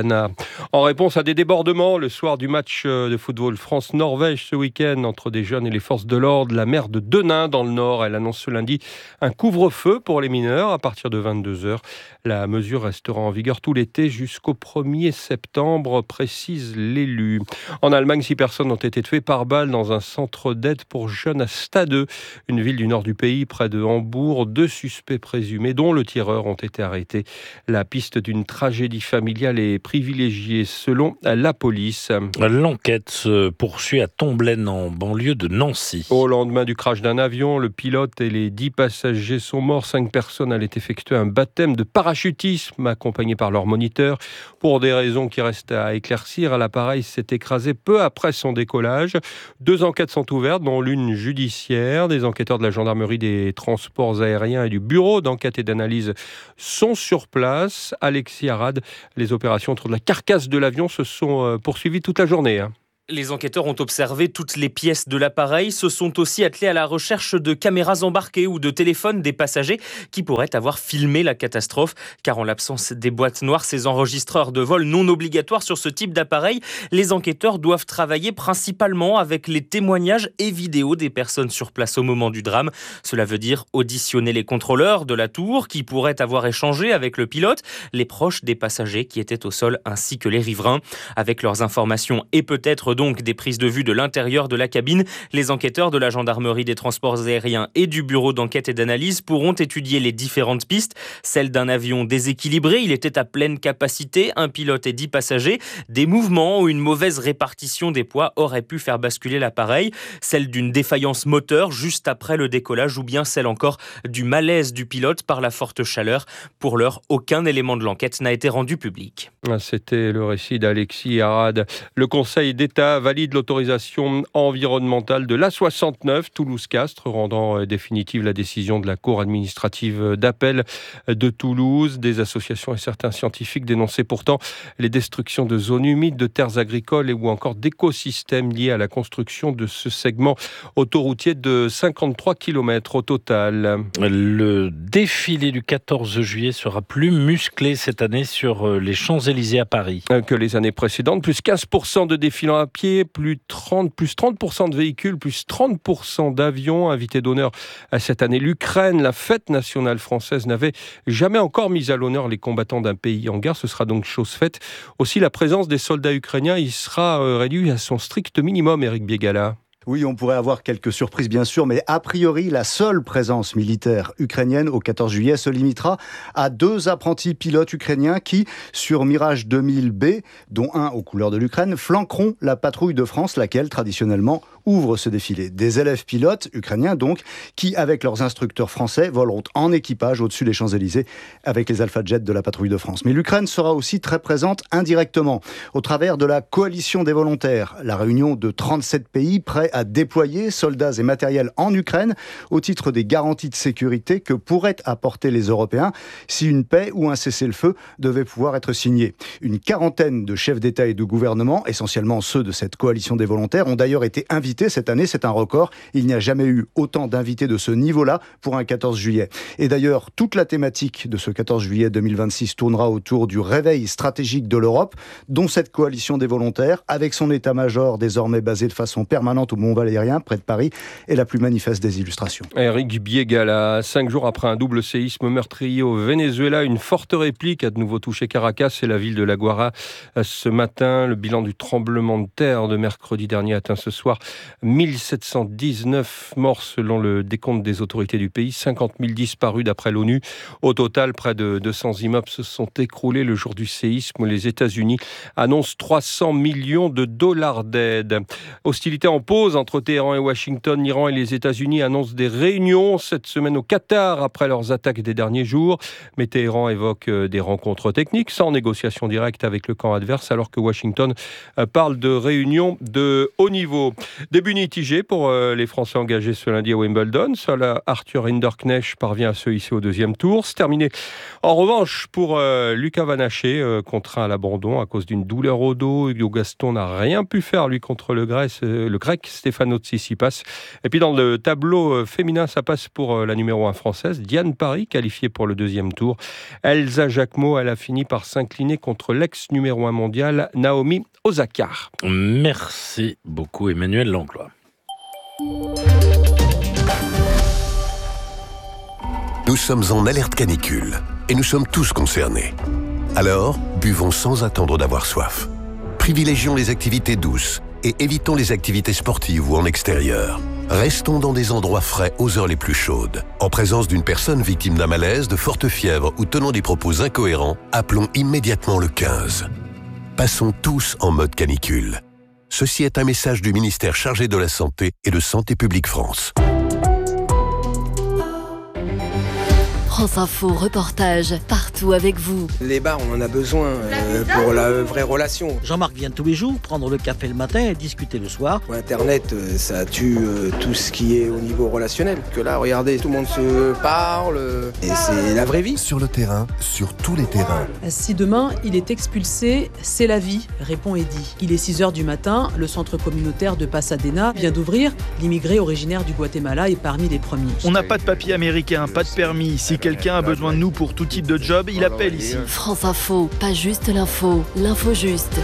Tirana. En réponse à des débordements, le soir du match de football France-Norvège ce week-end entre des jeunes et les forces de l'ordre, la maire de Denain dans le Nord, elle annonce ce lundi un couvre-feu pour les mineurs à partir de 22h. La mesure restera en vigueur tout l'été jusqu'au 1er septembre, précise l'élu. En Allemagne, 6 personnes ont été tuées par balle dans un centre d'aide pour jeunes à Stade, une ville du nord du pays, près de Hambourg. 2 suspects présumés, dont le tireur, ont été arrêtés. La piste d'une tragédie familiale est privilégiée selon la police. L'enquête se poursuit à Tomblaine, en banlieue de Nancy. Au lendemain du crash d'un avion, le pilote et les 10 passagers sont morts. 5 personnes allaient effectuer un baptême de parachutisme accompagné par leur moniteur. Pour des raisons qui restent à éclaircir, l'appareil s'est écrasé peu après son décollage. 2 enquêtes sont ouvertes, dont l'une judiciaire. Des enquêteurs de la gendarmerie des transports aériens et du bureau d'enquête et d'analyse sont sur place. Alexis Arad, les opérations autour de la carcasse de l'avion se sont poursuivies toute la journée. Les enquêteurs ont observé toutes les pièces de l'appareil, se sont aussi attelés à la recherche de caméras embarquées ou de téléphones des passagers qui pourraient avoir filmé la catastrophe. Car en l'absence des boîtes noires, ces enregistreurs de vol non obligatoires sur ce type d'appareil, les enquêteurs doivent travailler principalement avec les témoignages et vidéos des personnes sur place au moment du drame. Cela veut dire auditionner les contrôleurs de la tour qui pourraient avoir échangé avec le pilote, les proches des passagers qui étaient au sol ainsi que les riverains. Avec leurs informations et peut-être donc des prises de vue de l'intérieur de la cabine, les enquêteurs de la gendarmerie des transports aériens et du bureau d'enquête et d'analyse pourront étudier les différentes pistes. Celle d'un avion déséquilibré, il était à pleine capacité, un pilote et 10 passagers, des mouvements ou une mauvaise répartition des poids auraient pu faire basculer l'appareil, celle d'une défaillance moteur juste après le décollage ou bien celle encore du malaise du pilote par la forte chaleur. Pour l'heure, aucun élément de l'enquête n'a été rendu public. C'était le récit d'Alexis Arad. Le Conseil d'État valide l'autorisation environnementale de l'A69 Toulouse-Castres, rendant définitive la décision de la Cour administrative d'appel de Toulouse. Des associations et certains scientifiques dénonçaient pourtant les destructions de zones humides, de terres agricoles ou encore d'écosystèmes liés à la construction de ce segment autoroutier de 53 km au total. Le défilé du 14 juillet sera plus musclé cette année sur les Champs-Élysées à Paris que les années précédentes. Plus 15% de défilants à pied, plus 30% de véhicules, plus 30% d'avions. Invité d'honneur à cette année, l'Ukraine. La fête nationale française n'avait jamais encore mis à l'honneur les combattants d'un pays en guerre. Ce sera donc chose faite. Aussi, la présence des soldats ukrainiens, il sera réduit à son strict minimum, Éric Biégala. Oui, on pourrait avoir quelques surprises bien sûr, mais a priori, la seule présence militaire ukrainienne au 14 juillet se limitera à 2 apprentis pilotes ukrainiens qui, sur Mirage 2000B, dont un aux couleurs de l'Ukraine, flanqueront la patrouille de France, laquelle traditionnellement ouvre ce défilé. Des élèves pilotes ukrainiens donc, qui avec leurs instructeurs français voleront en équipage au-dessus des Champs-Élysées avec les Alpha Jets de la patrouille de France. Mais l'Ukraine sera aussi très présente indirectement au travers de la coalition des volontaires, la réunion de 37 pays prêts à déployer soldats et matériel en Ukraine au titre des garanties de sécurité que pourraient apporter les Européens si une paix ou un cessez-le-feu devait pouvoir être signé. Une quarantaine de chefs d'État et de gouvernement, essentiellement ceux de cette coalition des volontaires, ont d'ailleurs été invités cette année. C'est un record. Il n'y a jamais eu autant d'invités de ce niveau-là pour un 14 juillet. Et d'ailleurs, toute la thématique de ce 14 juillet 2026 tournera autour du réveil stratégique de l'Europe, dont cette coalition des volontaires, avec son état-major désormais basé de façon permanente au Mont-Valérien, près de Paris, est la plus manifeste des illustrations. Éric Biégala, 5 jours après un double séisme meurtrier au Venezuela, une forte réplique a de nouveau touché Caracas et la ville de La Guara ce matin. Le bilan du tremblement de terre de mercredi dernier atteint ce soir 1719 morts selon le décompte des autorités du pays, 50 000 disparus d'après l'ONU. Au total, près de 200 immeubles se sont écroulés le jour du séisme. Les États-Unis annoncent 300 millions de dollars d'aide. Hostilités en pause entre Téhéran et Washington. L'Iran et les États-Unis annoncent des réunions cette semaine au Qatar après leurs attaques des derniers jours. Mais Téhéran évoque des rencontres techniques sans négociation directe avec le camp adverse, alors que Washington parle de réunions de haut niveau. Début mitigé pour les Français engagés ce lundi à Wimbledon. Seul Arthur Hinderknecht parvient à se hisser au deuxième tour. C'est terminé en revanche pour Lucas Van Haché, contraint à l'abandon à cause d'une douleur au dos. Hugo Gaston n'a rien pu faire, lui, contre le grec Stefanos Tsitsipas. Et puis dans le tableau féminin, ça passe pour la numéro 1 française, Diane Parry, qualifiée pour le deuxième tour. Elsa Jacquemot, elle a fini par s'incliner contre l'ex-numéro 1 mondial, Naomi Osaka. Merci beaucoup, Emmanuel Langlois. Nous sommes en alerte canicule et nous sommes tous concernés. Alors, buvons sans attendre d'avoir soif. Privilégions les activités douces et évitons les activités sportives ou en extérieur. Restons dans des endroits frais aux heures les plus chaudes. En présence d'une personne victime d'un malaise, de forte fièvre ou tenant des propos incohérents, appelons immédiatement le 15. Passons tous en mode canicule. Ceci est un message du ministère chargé de la Santé et de Santé publique France. France Info, reportage, partout avec vous. Les bars, on en a besoin pour la vraie relation. Jean-Marc vient tous les jours prendre le café le matin et discuter le soir. Internet, ça tue tout ce qui est au niveau relationnel. Que là, regardez, tout le monde se parle et c'est la vraie vie. Sur le terrain, sur tous les terrains. Si demain, il est expulsé, c'est la vie, répond Eddy. Il est 6h du matin, le centre communautaire de Pasadena vient d'ouvrir. L'immigré originaire du Guatemala est parmi les premiers. On n'a pas de papier américain, pas de permis. Si quelqu'un a besoin de nous pour tout type de job, il appelle ici. France Info, pas juste l'info, l'info juste.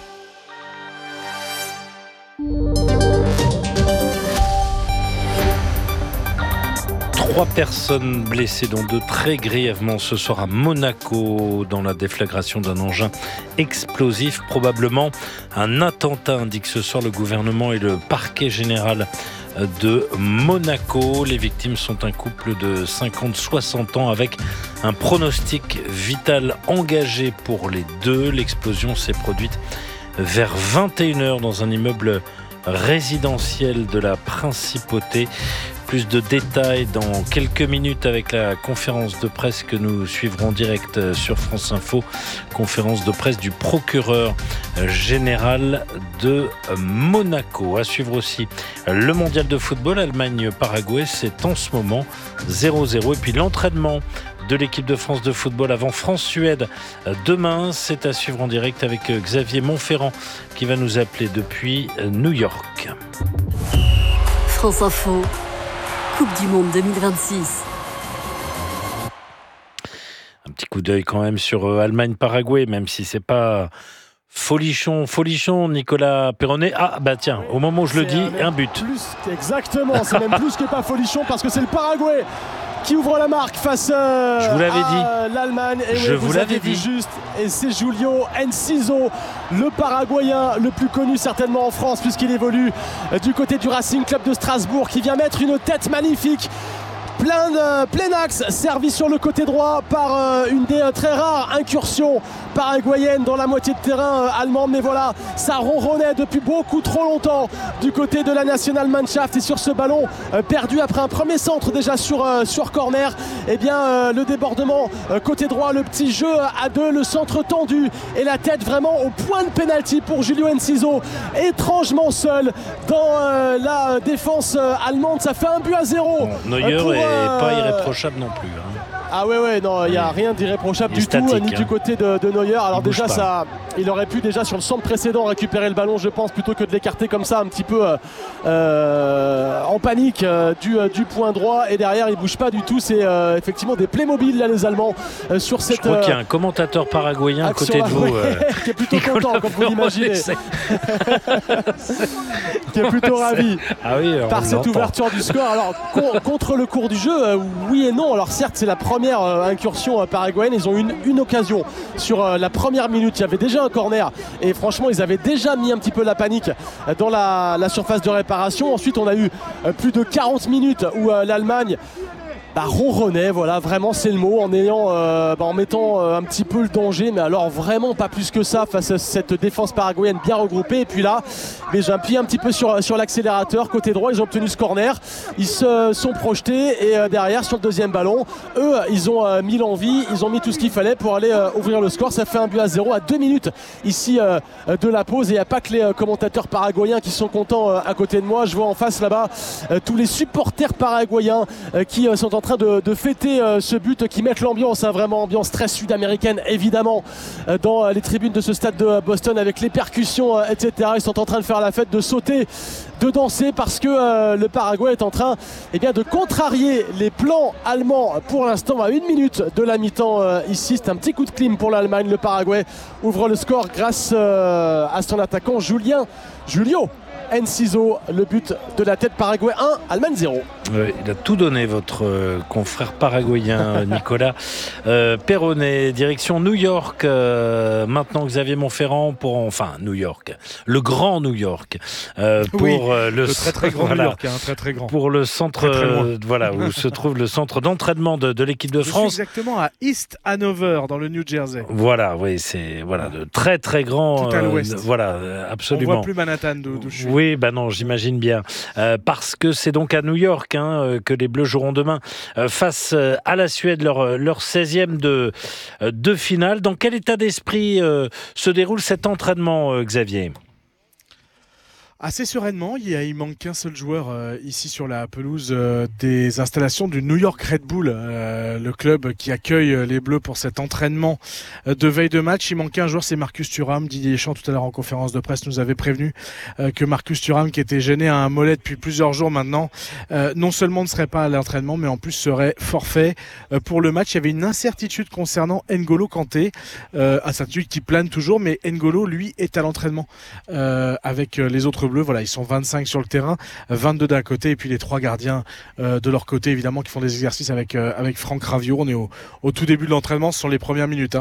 Trois personnes blessées, dont deux très grièvement ce soir à Monaco, dans la déflagration d'un engin explosif, probablement un attentat, indique ce soir le gouvernement et le parquet général de Monaco. Les victimes sont un couple de 50-60 ans avec un pronostic vital engagé pour les deux. L'explosion s'est produite vers 21h dans un immeuble résidentiel de la Principauté. Plus de détails dans quelques minutes avec la conférence de presse que nous suivrons en direct sur France Info. Conférence de presse du procureur général de Monaco. À suivre aussi le mondial de football Allemagne-Paraguay. C'est en ce moment 0-0. Et puis l'entraînement de l'équipe de France de football avant France-Suède demain. C'est à suivre en direct avec Xavier Montferrand qui va nous appeler depuis New York. France Info. Coupe du Monde 2026. Un petit coup d'œil quand même sur Allemagne-Paraguay, même si c'est pas folichon, Nicolas Perronnet. Ah bah tiens, au moment où je le dis, un but. Exactement, c'est même plus que pas folichon parce que c'est le Paraguay qui ouvre la marque face je vous l'avais à l'Allemagne. Et je oui, vous l'avais dit juste. Et c'est Julio Enciso, le Paraguayen le plus connu certainement en France puisqu'il évolue du côté du Racing Club de Strasbourg, qui vient mettre une tête magnifique. Plein axe, servi sur le côté droit par une des très rares incursions paraguayennes dans la moitié de terrain allemande. Mais voilà, ça ronronnait depuis beaucoup trop longtemps du côté de la Nationalmannschaft. Et sur ce ballon perdu après un premier centre déjà sur corner, eh bien le débordement côté droit, le petit jeu à deux, le centre tendu et la tête vraiment au point de pénalty pour Julio Enciso, étrangement seul dans la défense allemande. Ça fait 1-0. Bon, Neuer est pas irréprochable non plus. Ah ouais, non, il n'y a rien d'irréprochable du tout, ni du côté de Neuer. Alors déjà, il aurait pu déjà sur le centre précédent récupérer le ballon, je pense, plutôt que de l'écarter comme ça, un petit peu en panique du point droit. Et derrière, il ne bouge pas du tout. C'est effectivement des Playmobil, là, les Allemands, sur cette... Je crois qu'il y a un commentateur paraguayen à côté de vous. Qui est plutôt content, comme vous l'imaginez. Qui est plutôt ravi par cette ouverture du score. Alors, contre le cours du jeu, oui et non. Alors certes, c'est la première incursion paraguayenne. Ils ont eu une occasion sur la première minute. Il y avait déjà un corner et franchement, ils avaient déjà mis un petit peu la panique dans la surface de réparation. Ensuite, on a eu plus de 40 minutes où l'Allemagne ronronnait, voilà, vraiment c'est le mot, en mettant un petit peu le danger, mais alors vraiment pas plus que ça face à cette défense paraguayenne bien regroupée. Et puis là, j'ai appuyé un petit peu sur l'accélérateur, côté droit, ils ont obtenu ce corner, ils se sont projetés et derrière sur le deuxième ballon, eux ils ont mis l'envie, ils ont mis tout ce qu'il fallait pour aller ouvrir le score. Ça fait 1-0 à 2 minutes ici de la pause, et il n'y a pas que les commentateurs paraguayens qui sont contents à côté de moi. Je vois en face là-bas tous les supporters paraguayens qui sont en train de fêter ce but, qui mettent l'ambiance, vraiment ambiance très sud-américaine évidemment, dans les tribunes de ce stade de Boston, avec les percussions, etc. Ils sont en train de faire la fête, de sauter, de danser, parce que le Paraguay est en train de contrarier les plans allemands pour l'instant. À 1 minute de la mi-temps ici, c'est un petit coup de clim pour l'Allemagne. Le Paraguay ouvre le score grâce à son attaquant Julio Enciso, le but de la tête. Paraguay 1, Allemagne 0. Oui, il a tout donné, votre confrère paraguayen Nicolas Perronnet. Direction New York, maintenant Xavier Monferrand, New York, le grand New York, le très très grand New York, très très grand. Pour le centre, où se trouve le centre d'entraînement de l'équipe de France. Exactement à East Hanover, dans le New Jersey. De très très grand. Tout à l'ouest. Absolument. On voit plus Manhattan d'où je suis. Oui, non, j'imagine bien. Parce que c'est donc à New York que les Bleus joueront demain face à la Suède, leur 16e de finale. Dans quel état d'esprit se déroule cet entraînement, Xavier ? Assez sereinement, il manque qu'un seul joueur ici sur la pelouse des installations du New York Red Bull, le club qui accueille les Bleus pour cet entraînement de veille de match. Il manque un joueur, c'est Marcus Thuram. Didier Deschamps tout à l'heure en conférence de presse nous avait prévenu que Marcus Thuram, qui était gêné à un mollet depuis plusieurs jours maintenant, non seulement ne serait pas à l'entraînement, mais en plus serait forfait pour le match. Il y avait une incertitude concernant N'Golo Kanté, incertitude qui plane toujours, mais N'Golo, lui, est à l'entraînement avec les autres Bleus. Voilà, ils sont 25 sur le terrain, 22 d'un côté, et puis les 3 gardiens de leur côté, évidemment, qui font des exercices avec Franck Raviot. On est au tout début de l'entraînement, ce sont les premières minutes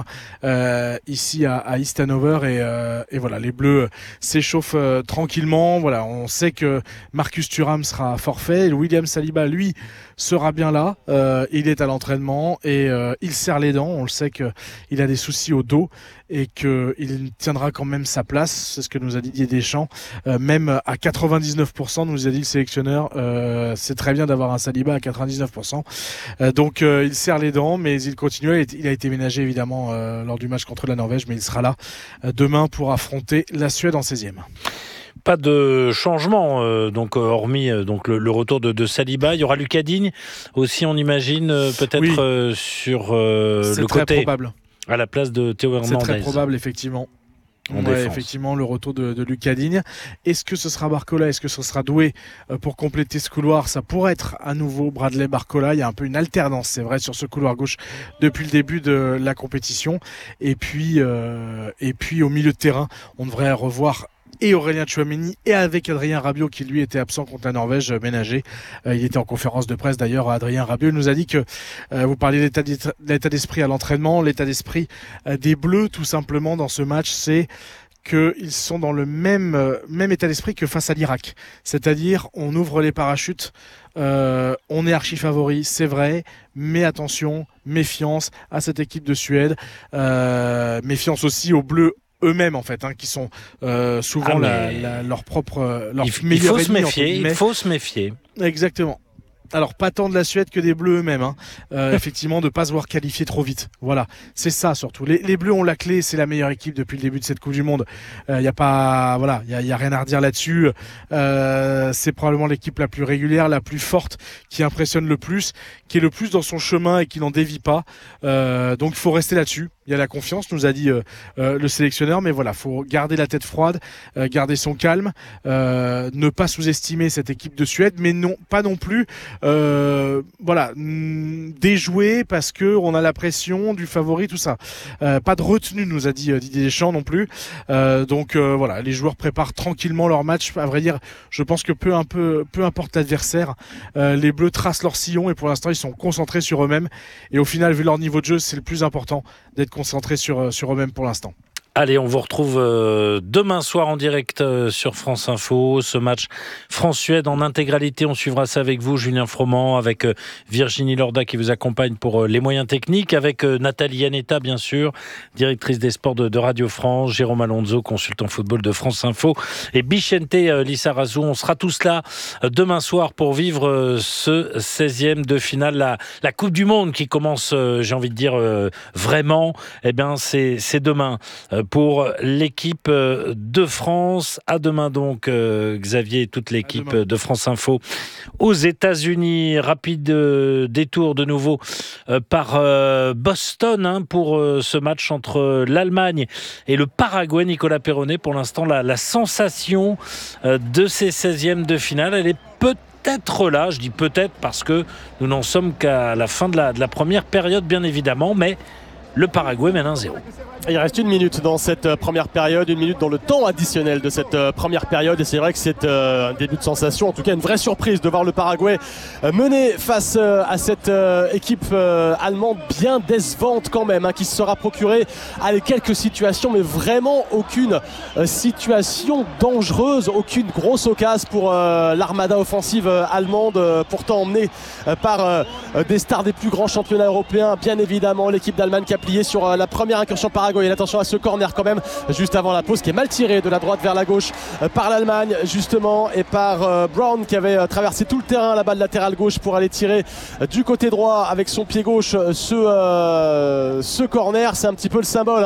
ici à East Hanover, et voilà, les Bleus s'échauffent tranquillement. Voilà, on sait que Marcus Thuram sera forfait, William Saliba, lui, sera bien là. Il est à l'entraînement et il serre les dents. On le sait qu'il a des soucis au dos et qu'il tiendra quand même sa place. C'est ce que nous a dit Didier Deschamps. Même à 99%, nous a dit le sélectionneur, c'est très bien d'avoir un Saliba à 99%. Donc il serre les dents, mais il continue. Il a été ménagé évidemment lors du match contre la Norvège, mais il sera là demain pour affronter la Suède en 16e. Pas de changement, hormis le retour de Saliba. Il y aura Lucas Digne aussi, on imagine, peut-être sur le côté. C'est très probable. À la place de Théo Hernandez. C'est très probable, effectivement. Effectivement, le retour de Lucas Digne. Est-ce que ce sera Barcola? Est-ce que ce sera Doué pour compléter ce couloir? Ça pourrait être à nouveau Bradley Barcola. Il y a un peu une alternance, c'est vrai, sur ce couloir gauche depuis le début de la compétition. Et puis au milieu de terrain, on devrait revoir et Aurélien Tchouaméni, et avec Adrien Rabiot qui lui était absent contre la Norvège, ménagé. Il était en conférence de presse d'ailleurs, Adrien Rabiot. Il nous a dit que vous parliez de l'état d'esprit à l'entraînement, l'état d'esprit des Bleus tout simplement dans ce match, c'est qu'ils sont dans le même état d'esprit que face à l'Irak. C'est-à-dire, on ouvre les parachutes, on est archi favori, c'est vrai, mais attention, méfiance à cette équipe de Suède, méfiance aussi aux Bleus eux-mêmes en fait, qui sont souvent leur propre meilleur ennemi. Il faut se méfier. Exactement. Alors pas tant de la Suède que des Bleus eux-mêmes, effectivement, de pas se voir qualifier trop vite. Voilà, c'est ça surtout. Les Bleus ont la clé, c'est la meilleure équipe depuis le début de cette Coupe du Monde. Il y a rien à redire là-dessus. C'est probablement l'équipe la plus régulière, la plus forte, qui impressionne le plus, qui est le plus dans son chemin et qui n'en dévie pas. Donc il faut rester là-dessus. Il y a la confiance, nous a dit le sélectionneur, mais voilà, faut garder la tête froide, garder son calme, ne pas sous-estimer cette équipe de Suède, mais pas non plus déjouer parce que on a la pression du favori, tout ça. Pas de retenue, nous a dit Didier Deschamps non plus. Donc les joueurs préparent tranquillement leur match. À vrai dire, je pense que peu importe l'adversaire, les Bleus tracent leur sillon et pour l'instant ils sont concentrés sur eux-mêmes. Et au final, vu leur niveau de jeu, c'est le plus important d'être concentrés sur eux-mêmes pour l'instant. Allez, on vous retrouve demain soir en direct sur France Info. Ce match France-Suède en intégralité, on suivra ça avec vous, Julien Froment, avec Virginie Lorda qui vous accompagne pour les moyens techniques, avec Nathalie Aneta, bien sûr, directrice des sports de Radio France, Jérôme Alonso, consultant football de France Info, et Bichente Lizarazu. On sera tous là demain soir pour vivre ce 16e de finale, la Coupe du Monde qui commence, j'ai envie de dire, vraiment. Eh bien, c'est demain. Pour l'équipe de France. À demain donc, Xavier et toute l'équipe de France Info aux États-Unis. Rapide détour de nouveau par Boston pour ce match entre l'Allemagne et le Paraguay. Nicolas Perronnet, pour l'instant, la sensation de ces 16e de finale, elle est peut-être là. Je dis peut-être parce que nous n'en sommes qu'à la fin de la première période, bien évidemment, mais le Paraguay mène 1-0. Il reste 1 minute dans cette première période, 1 minute dans le temps additionnel de cette première période, et c'est vrai que c'est un début de sensation, en tout cas une vraie surprise de voir le Paraguay mener face à cette équipe allemande bien décevante quand même, qui se sera procuré quelques situations, mais vraiment aucune situation dangereuse, aucune grosse occasion pour l'armada offensive allemande, pourtant emmenée par des stars des plus grands championnats européens, bien évidemment l'équipe d'Allemagne qui a plié sur la première incursion Paraguay. Et attention à ce corner quand même juste avant la pause qui est mal tiré de la droite vers la gauche par l'Allemagne justement, et par Brown qui avait traversé tout le terrain, la balle latérale gauche pour aller tirer du côté droit avec son pied gauche ce corner. C'est un petit peu le symbole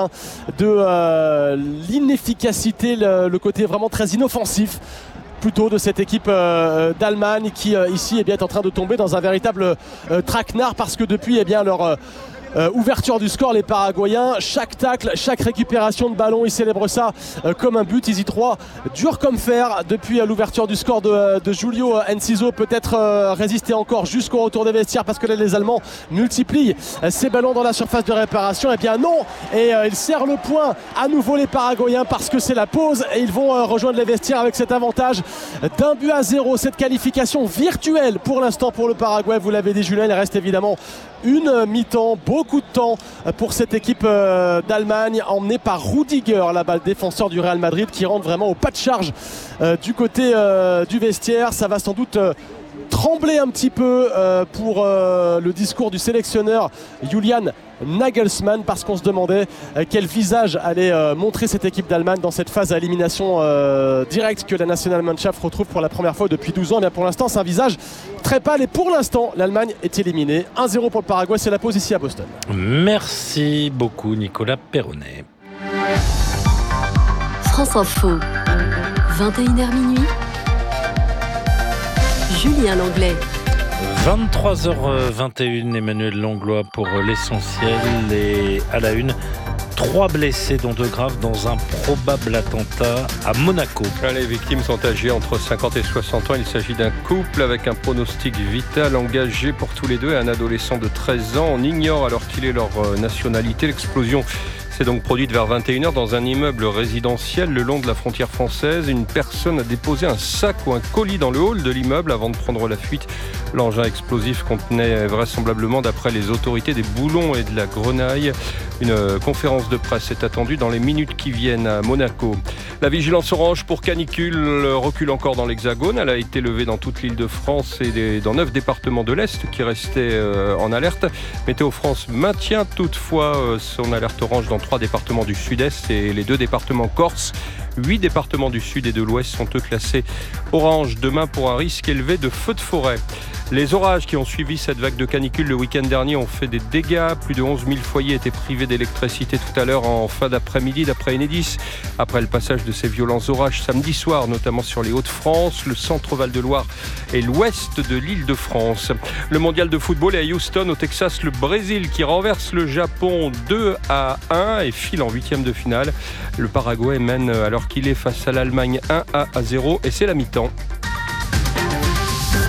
de l'inefficacité, le côté vraiment très inoffensif plutôt de cette équipe d'Allemagne qui ici est en train de tomber dans un véritable traquenard, parce que depuis leur ouverture du score, les Paraguayens, chaque tacle, chaque récupération de ballon, ils célèbrent ça comme un but. Ils y croient dur comme fer depuis l'ouverture du score de Julio Enciso. Peut-être résister encore jusqu'au retour des vestiaires, parce que là les Allemands multiplient ces ballons dans la surface de réparation. Eh bien non, et ils serrent le poing à nouveau les Paraguayens, parce que c'est la pause et ils vont rejoindre les vestiaires avec cet avantage d'1-0. Cette qualification virtuelle pour l'instant pour le Paraguay, vous l'avez dit Julien, il reste évidemment une mi-temps, beaucoup de temps pour cette équipe d'Allemagne, emmenée par Rudiger, là-bas, le défenseur du Real Madrid, qui rentre vraiment au pas de charge du côté du vestiaire. Ça va sans doute trembler un petit peu pour le discours du sélectionneur Julian Nagelsmann, parce qu'on se demandait quel visage allait montrer cette équipe d'Allemagne dans cette phase à élimination directe que la Nationalmannschaft retrouve pour la première fois depuis 12 ans. Bien, pour l'instant, c'est un visage très pâle, et pour l'instant, l'Allemagne est éliminée. 1-0 pour le Paraguay, c'est la pause ici à Boston. Merci beaucoup Nicolas Perronnet. France Info, 21h minuit. Julien Langlais. 23h21, Emmanuel Langlois pour l'essentiel, et à la une, 3 blessés dont 2 graves dans un probable attentat à Monaco. Les victimes sont âgées entre 50 et 60 ans. Il s'agit d'un couple avec un pronostic vital engagé pour tous les deux, et un adolescent de 13 ans. On ignore alors qu'il est leur nationalité. L'explosion s'est donc produite vers 21h dans un immeuble résidentiel le long de la frontière française. Une personne a déposé un sac ou un colis dans le hall de l'immeuble avant de prendre la fuite. L'engin explosif contenait vraisemblablement, d'après les autorités, des boulons et de la grenaille. Une conférence de presse est attendue dans les minutes qui viennent à Monaco. La vigilance orange pour canicule recule encore dans l'Hexagone. Elle a été levée dans toute l'île de France et dans 9 départements de l'Est qui restaient en alerte. Météo France maintient toutefois son alerte orange dans 3 départements du Sud-Est et les 2 départements corse. 8 départements du Sud et de l'Ouest sont eux classés orange demain pour un risque élevé de feux de forêt. Les orages qui ont suivi cette vague de canicule le week-end dernier ont fait des dégâts. Plus de 11 000 foyers étaient privés d'électricité tout à l'heure en fin d'après-midi, d'après Enedis. Après le passage de ces violents orages samedi soir, notamment sur les Hauts-de-France, le centre Val-de-Loire et l'ouest de l'Île-de-France. Le mondial de football est à Houston, au Texas. Le Brésil qui renverse le Japon 2-1 et file en 8e de finale. Le Paraguay mène alors qu'il est face à l'Allemagne 1-0 et c'est la mi-temps.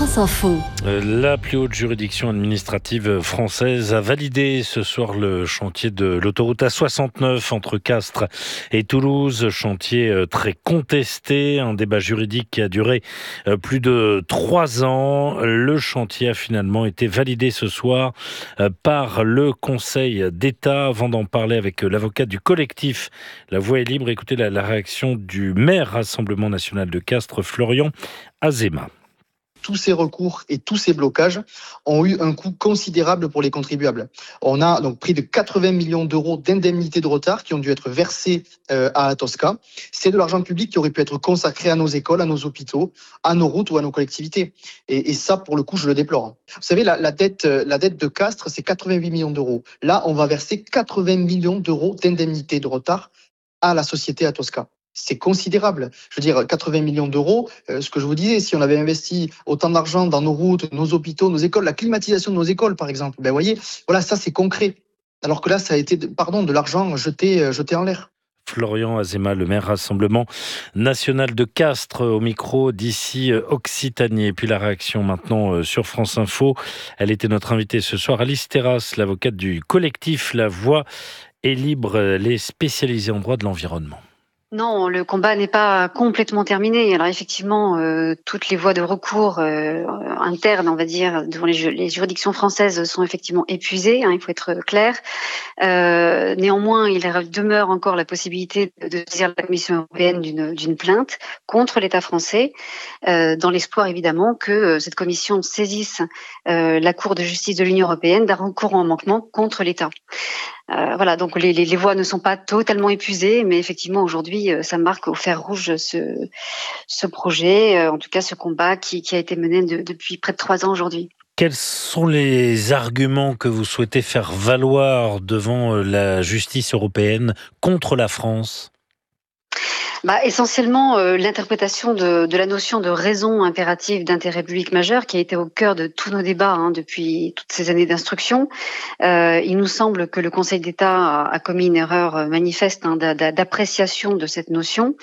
France Info. La plus haute juridiction administrative française a validé ce soir le chantier de l'autoroute A69 entre Castres et Toulouse. Chantier très contesté, un débat juridique qui a duré plus de 3 ans. Le chantier a finalement été validé ce soir par le Conseil d'État. Avant d'en parler avec l'avocat du collectif La Voix est libre, écoutez la réaction du maire Rassemblement national de Castres, Florian Azéma. Tous ces recours et tous ces blocages ont eu un coût considérable pour les contribuables. On a donc pris de 80 millions d'euros d'indemnités de retard qui ont dû être versées à Atosca. C'est de l'argent public qui aurait pu être consacré à nos écoles, à nos hôpitaux, à nos routes ou à nos collectivités. Et ça, pour le coup, je le déplore. Vous savez, la dette de Castres, c'est 88 millions d'euros. Là, on va verser 80 millions d'euros d'indemnités de retard à la société Atosca. C'est considérable. Je veux dire, 80 millions d'euros, ce que je vous disais, si on avait investi autant d'argent dans nos routes, nos hôpitaux, nos écoles, la climatisation de nos écoles, par exemple, ben voyez, voilà, ça c'est concret. Alors que là, ça a été, de l'argent jeté en l'air. Florian Azéma, le maire Rassemblement national de Castres, au micro d'ici Occitanie. Et puis la réaction maintenant sur France Info. Elle était notre invitée ce soir, Alice Terrasse, l'avocate du collectif La Voix est libre, les spécialisés en droit de l'environnement. Non, le combat n'est pas complètement terminé. Alors effectivement, toutes les voies de recours internes, on va dire, devant les juridictions françaises sont effectivement épuisées, il faut être clair. Néanmoins, il demeure encore la possibilité de saisir la Commission européenne d'une plainte contre l'État français, dans l'espoir évidemment que cette commission saisisse la Cour de justice de l'Union européenne d'un recours en manquement contre l'État. Voilà, donc les voies ne sont pas totalement épuisées, mais effectivement aujourd'hui, ça marque au fer rouge ce projet, en tout cas ce combat qui a été mené depuis près de 3 ans aujourd'hui. Quels sont les arguments que vous souhaitez faire valoir devant la justice européenne contre la France ? Essentiellement, l'interprétation de la notion de raison impérative d'intérêt public majeur qui a été au cœur de tous nos débats depuis toutes ces années d'instruction. Il nous semble que le Conseil d'État a commis une erreur manifeste d'appréciation de cette notion.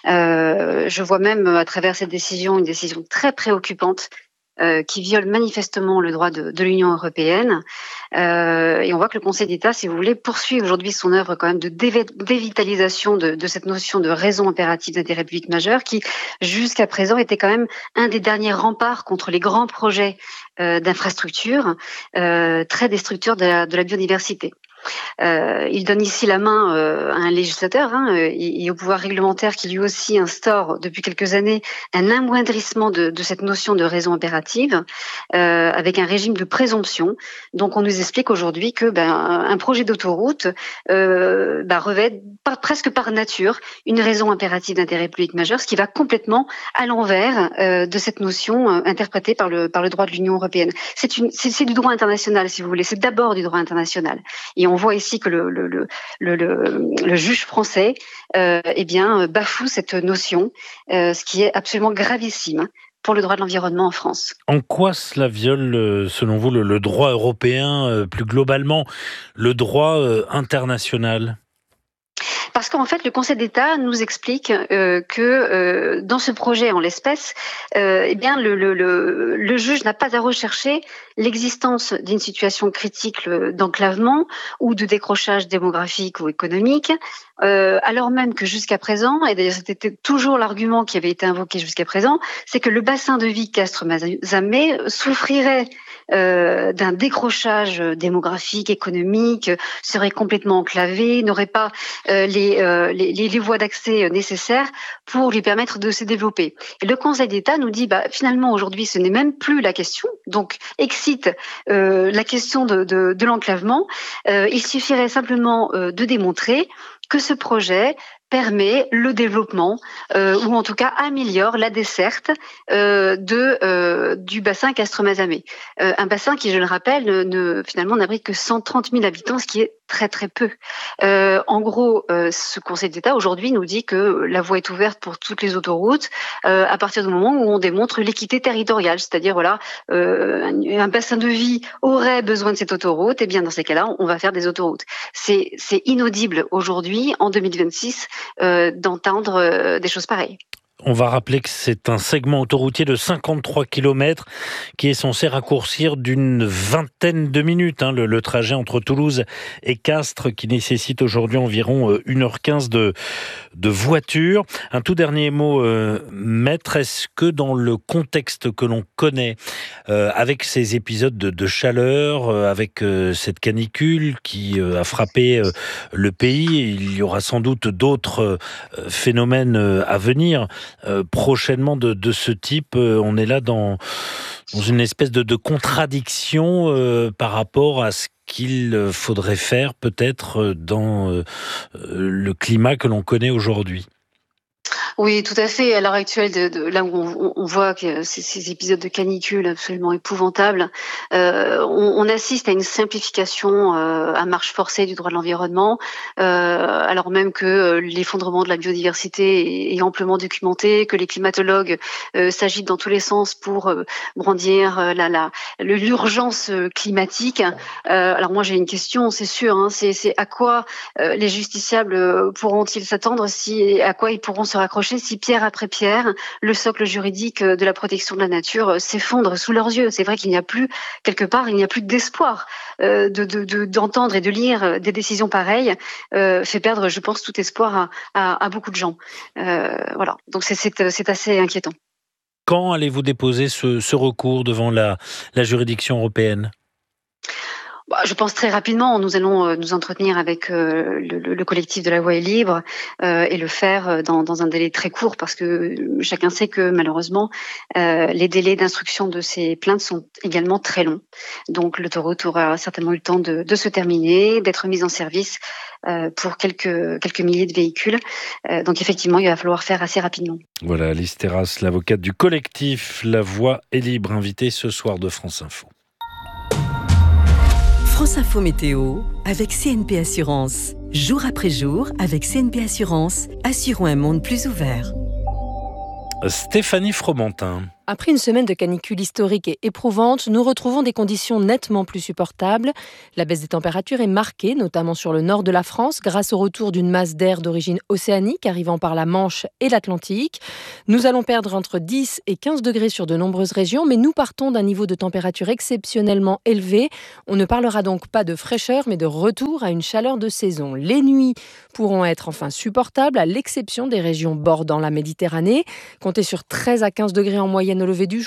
Je vois même à travers cette décision une décision très préoccupante qui viole manifestement le droit de l'Union européenne. Et on voit que le Conseil d'État, si vous voulez, poursuit aujourd'hui son œuvre quand même de dévitalisation de cette notion de raison impérative d'intérêt public majeur qui, jusqu'à présent, était quand même un des derniers remparts contre les grands projets d'infrastructures très destructeurs de la biodiversité. Il donne ici la main à un législateur et au pouvoir réglementaire qui lui aussi instaure depuis quelques années un amoindrissement de cette notion de raison impérative avec un régime de présomption. Donc on nous explique aujourd'hui que un projet d'autoroute revêt presque par nature une raison impérative d'intérêt public majeur, ce qui va complètement à l'envers de cette notion interprétée par le droit de l'Union européenne. C'est du droit international, si vous voulez. C'est d'abord du droit international. Et on voit ici que le juge français bafoue cette notion, ce qui est absolument gravissime pour le droit de l'environnement en France. En quoi cela viole, selon vous, le droit européen, plus globalement, le droit international ? Parce qu'en fait, le Conseil d'État nous explique que dans ce projet, en l'espèce, le juge n'a pas à rechercher l'existence d'une situation critique d'enclavement ou de décrochage démographique ou économique, alors même que jusqu'à présent, et d'ailleurs c'était toujours l'argument qui avait été invoqué jusqu'à présent, c'est que le bassin de vie Castres-Mazamet souffrirait d'un décrochage démographique, économique, serait complètement enclavé, n'aurait pas les voies d'accès nécessaires pour lui permettre de se développer. Et le Conseil d'État nous dit finalement aujourd'hui ce n'est même plus la question, donc excite la question de l'enclavement. Il suffirait simplement de démontrer que ce projet permet le développement ou en tout cas améliore la desserte du bassin Castres-Mazamet. Un bassin qui, je le rappelle, finalement n'abrite que 130 000 habitants, ce qui est très très peu. En gros, ce Conseil d'État aujourd'hui nous dit que la voie est ouverte pour toutes les autoroutes à partir du moment où on démontre l'équité territoriale, c'est-à-dire un bassin de vie aurait besoin de cette autoroute, et bien dans ces cas-là, on va faire des autoroutes. C'est inaudible aujourd'hui, en 2026, d'entendre des choses pareilles. On va rappeler que c'est un segment autoroutier de 53 km qui est censé raccourcir d'une vingtaine de minutes le trajet entre Toulouse et Castres, qui nécessite aujourd'hui environ 1h15 de voiture. Un tout dernier mot, maître, est-ce que dans le contexte que l'on connaît, avec ces épisodes de chaleur, avec cette canicule qui a frappé le pays, il y aura sans doute d'autres phénomènes à venir prochainement de ce type, on est là dans une espèce de contradiction par rapport à ce qu'il faudrait faire peut-être dans le climat que l'on connaît aujourd'hui. Oui, tout à fait. À l'heure actuelle, là où on voit que ces épisodes de canicule absolument épouvantables, on assiste à une simplification à marche forcée du droit de l'environnement, alors même que l'effondrement de la biodiversité est amplement documenté, que les climatologues s'agitent dans tous les sens pour brandir l'urgence climatique. Alors moi j'ai une question, c'est sûr, c'est à quoi les justiciables pourront-ils s'attendre, à quoi ils pourront se raccrocher si pierre après pierre, le socle juridique de la protection de la nature s'effondre sous leurs yeux. C'est vrai qu'il n'y a plus, quelque part, il n'y a plus d'espoir d'entendre et de lire des décisions pareilles, fait perdre, je pense, tout espoir à beaucoup de gens. Voilà, donc c'est assez inquiétant. Quand allez-vous déposer ce recours devant la juridiction européenne ? Je pense très rapidement. Nous allons nous entretenir avec le collectif de la voie est libre et le faire dans un délai très court, parce que chacun sait que malheureusement les délais d'instruction de ces plaintes sont également très longs. Donc l'autoroute aura certainement eu le temps de se terminer, d'être mise en service pour quelques milliers de véhicules. Donc effectivement, il va falloir faire assez rapidement. Voilà, Lise Terrasse, l'avocate du collectif La Voie est libre, invitée ce soir de France Info. France Info Météo avec CNP Assurance. Jour après jour, avec CNP Assurance, assurons un monde plus ouvert. Stéphanie Fromentin. Après une semaine de canicule historique et éprouvante, nous retrouvons des conditions nettement plus supportables. La baisse des températures est marquée, notamment sur le nord de la France, grâce au retour d'une masse d'air d'origine océanique arrivant par la Manche et l'Atlantique. Nous allons perdre entre 10 et 15 degrés sur de nombreuses régions, mais nous partons d'un niveau de température exceptionnellement élevé. On ne parlera donc pas de fraîcheur, mais de retour à une chaleur de saison. Les nuits pourront être enfin supportables, à l'exception des régions bordant la Méditerranée. Comptez sur 13 à 15 degrés en moyenne au lever du jour.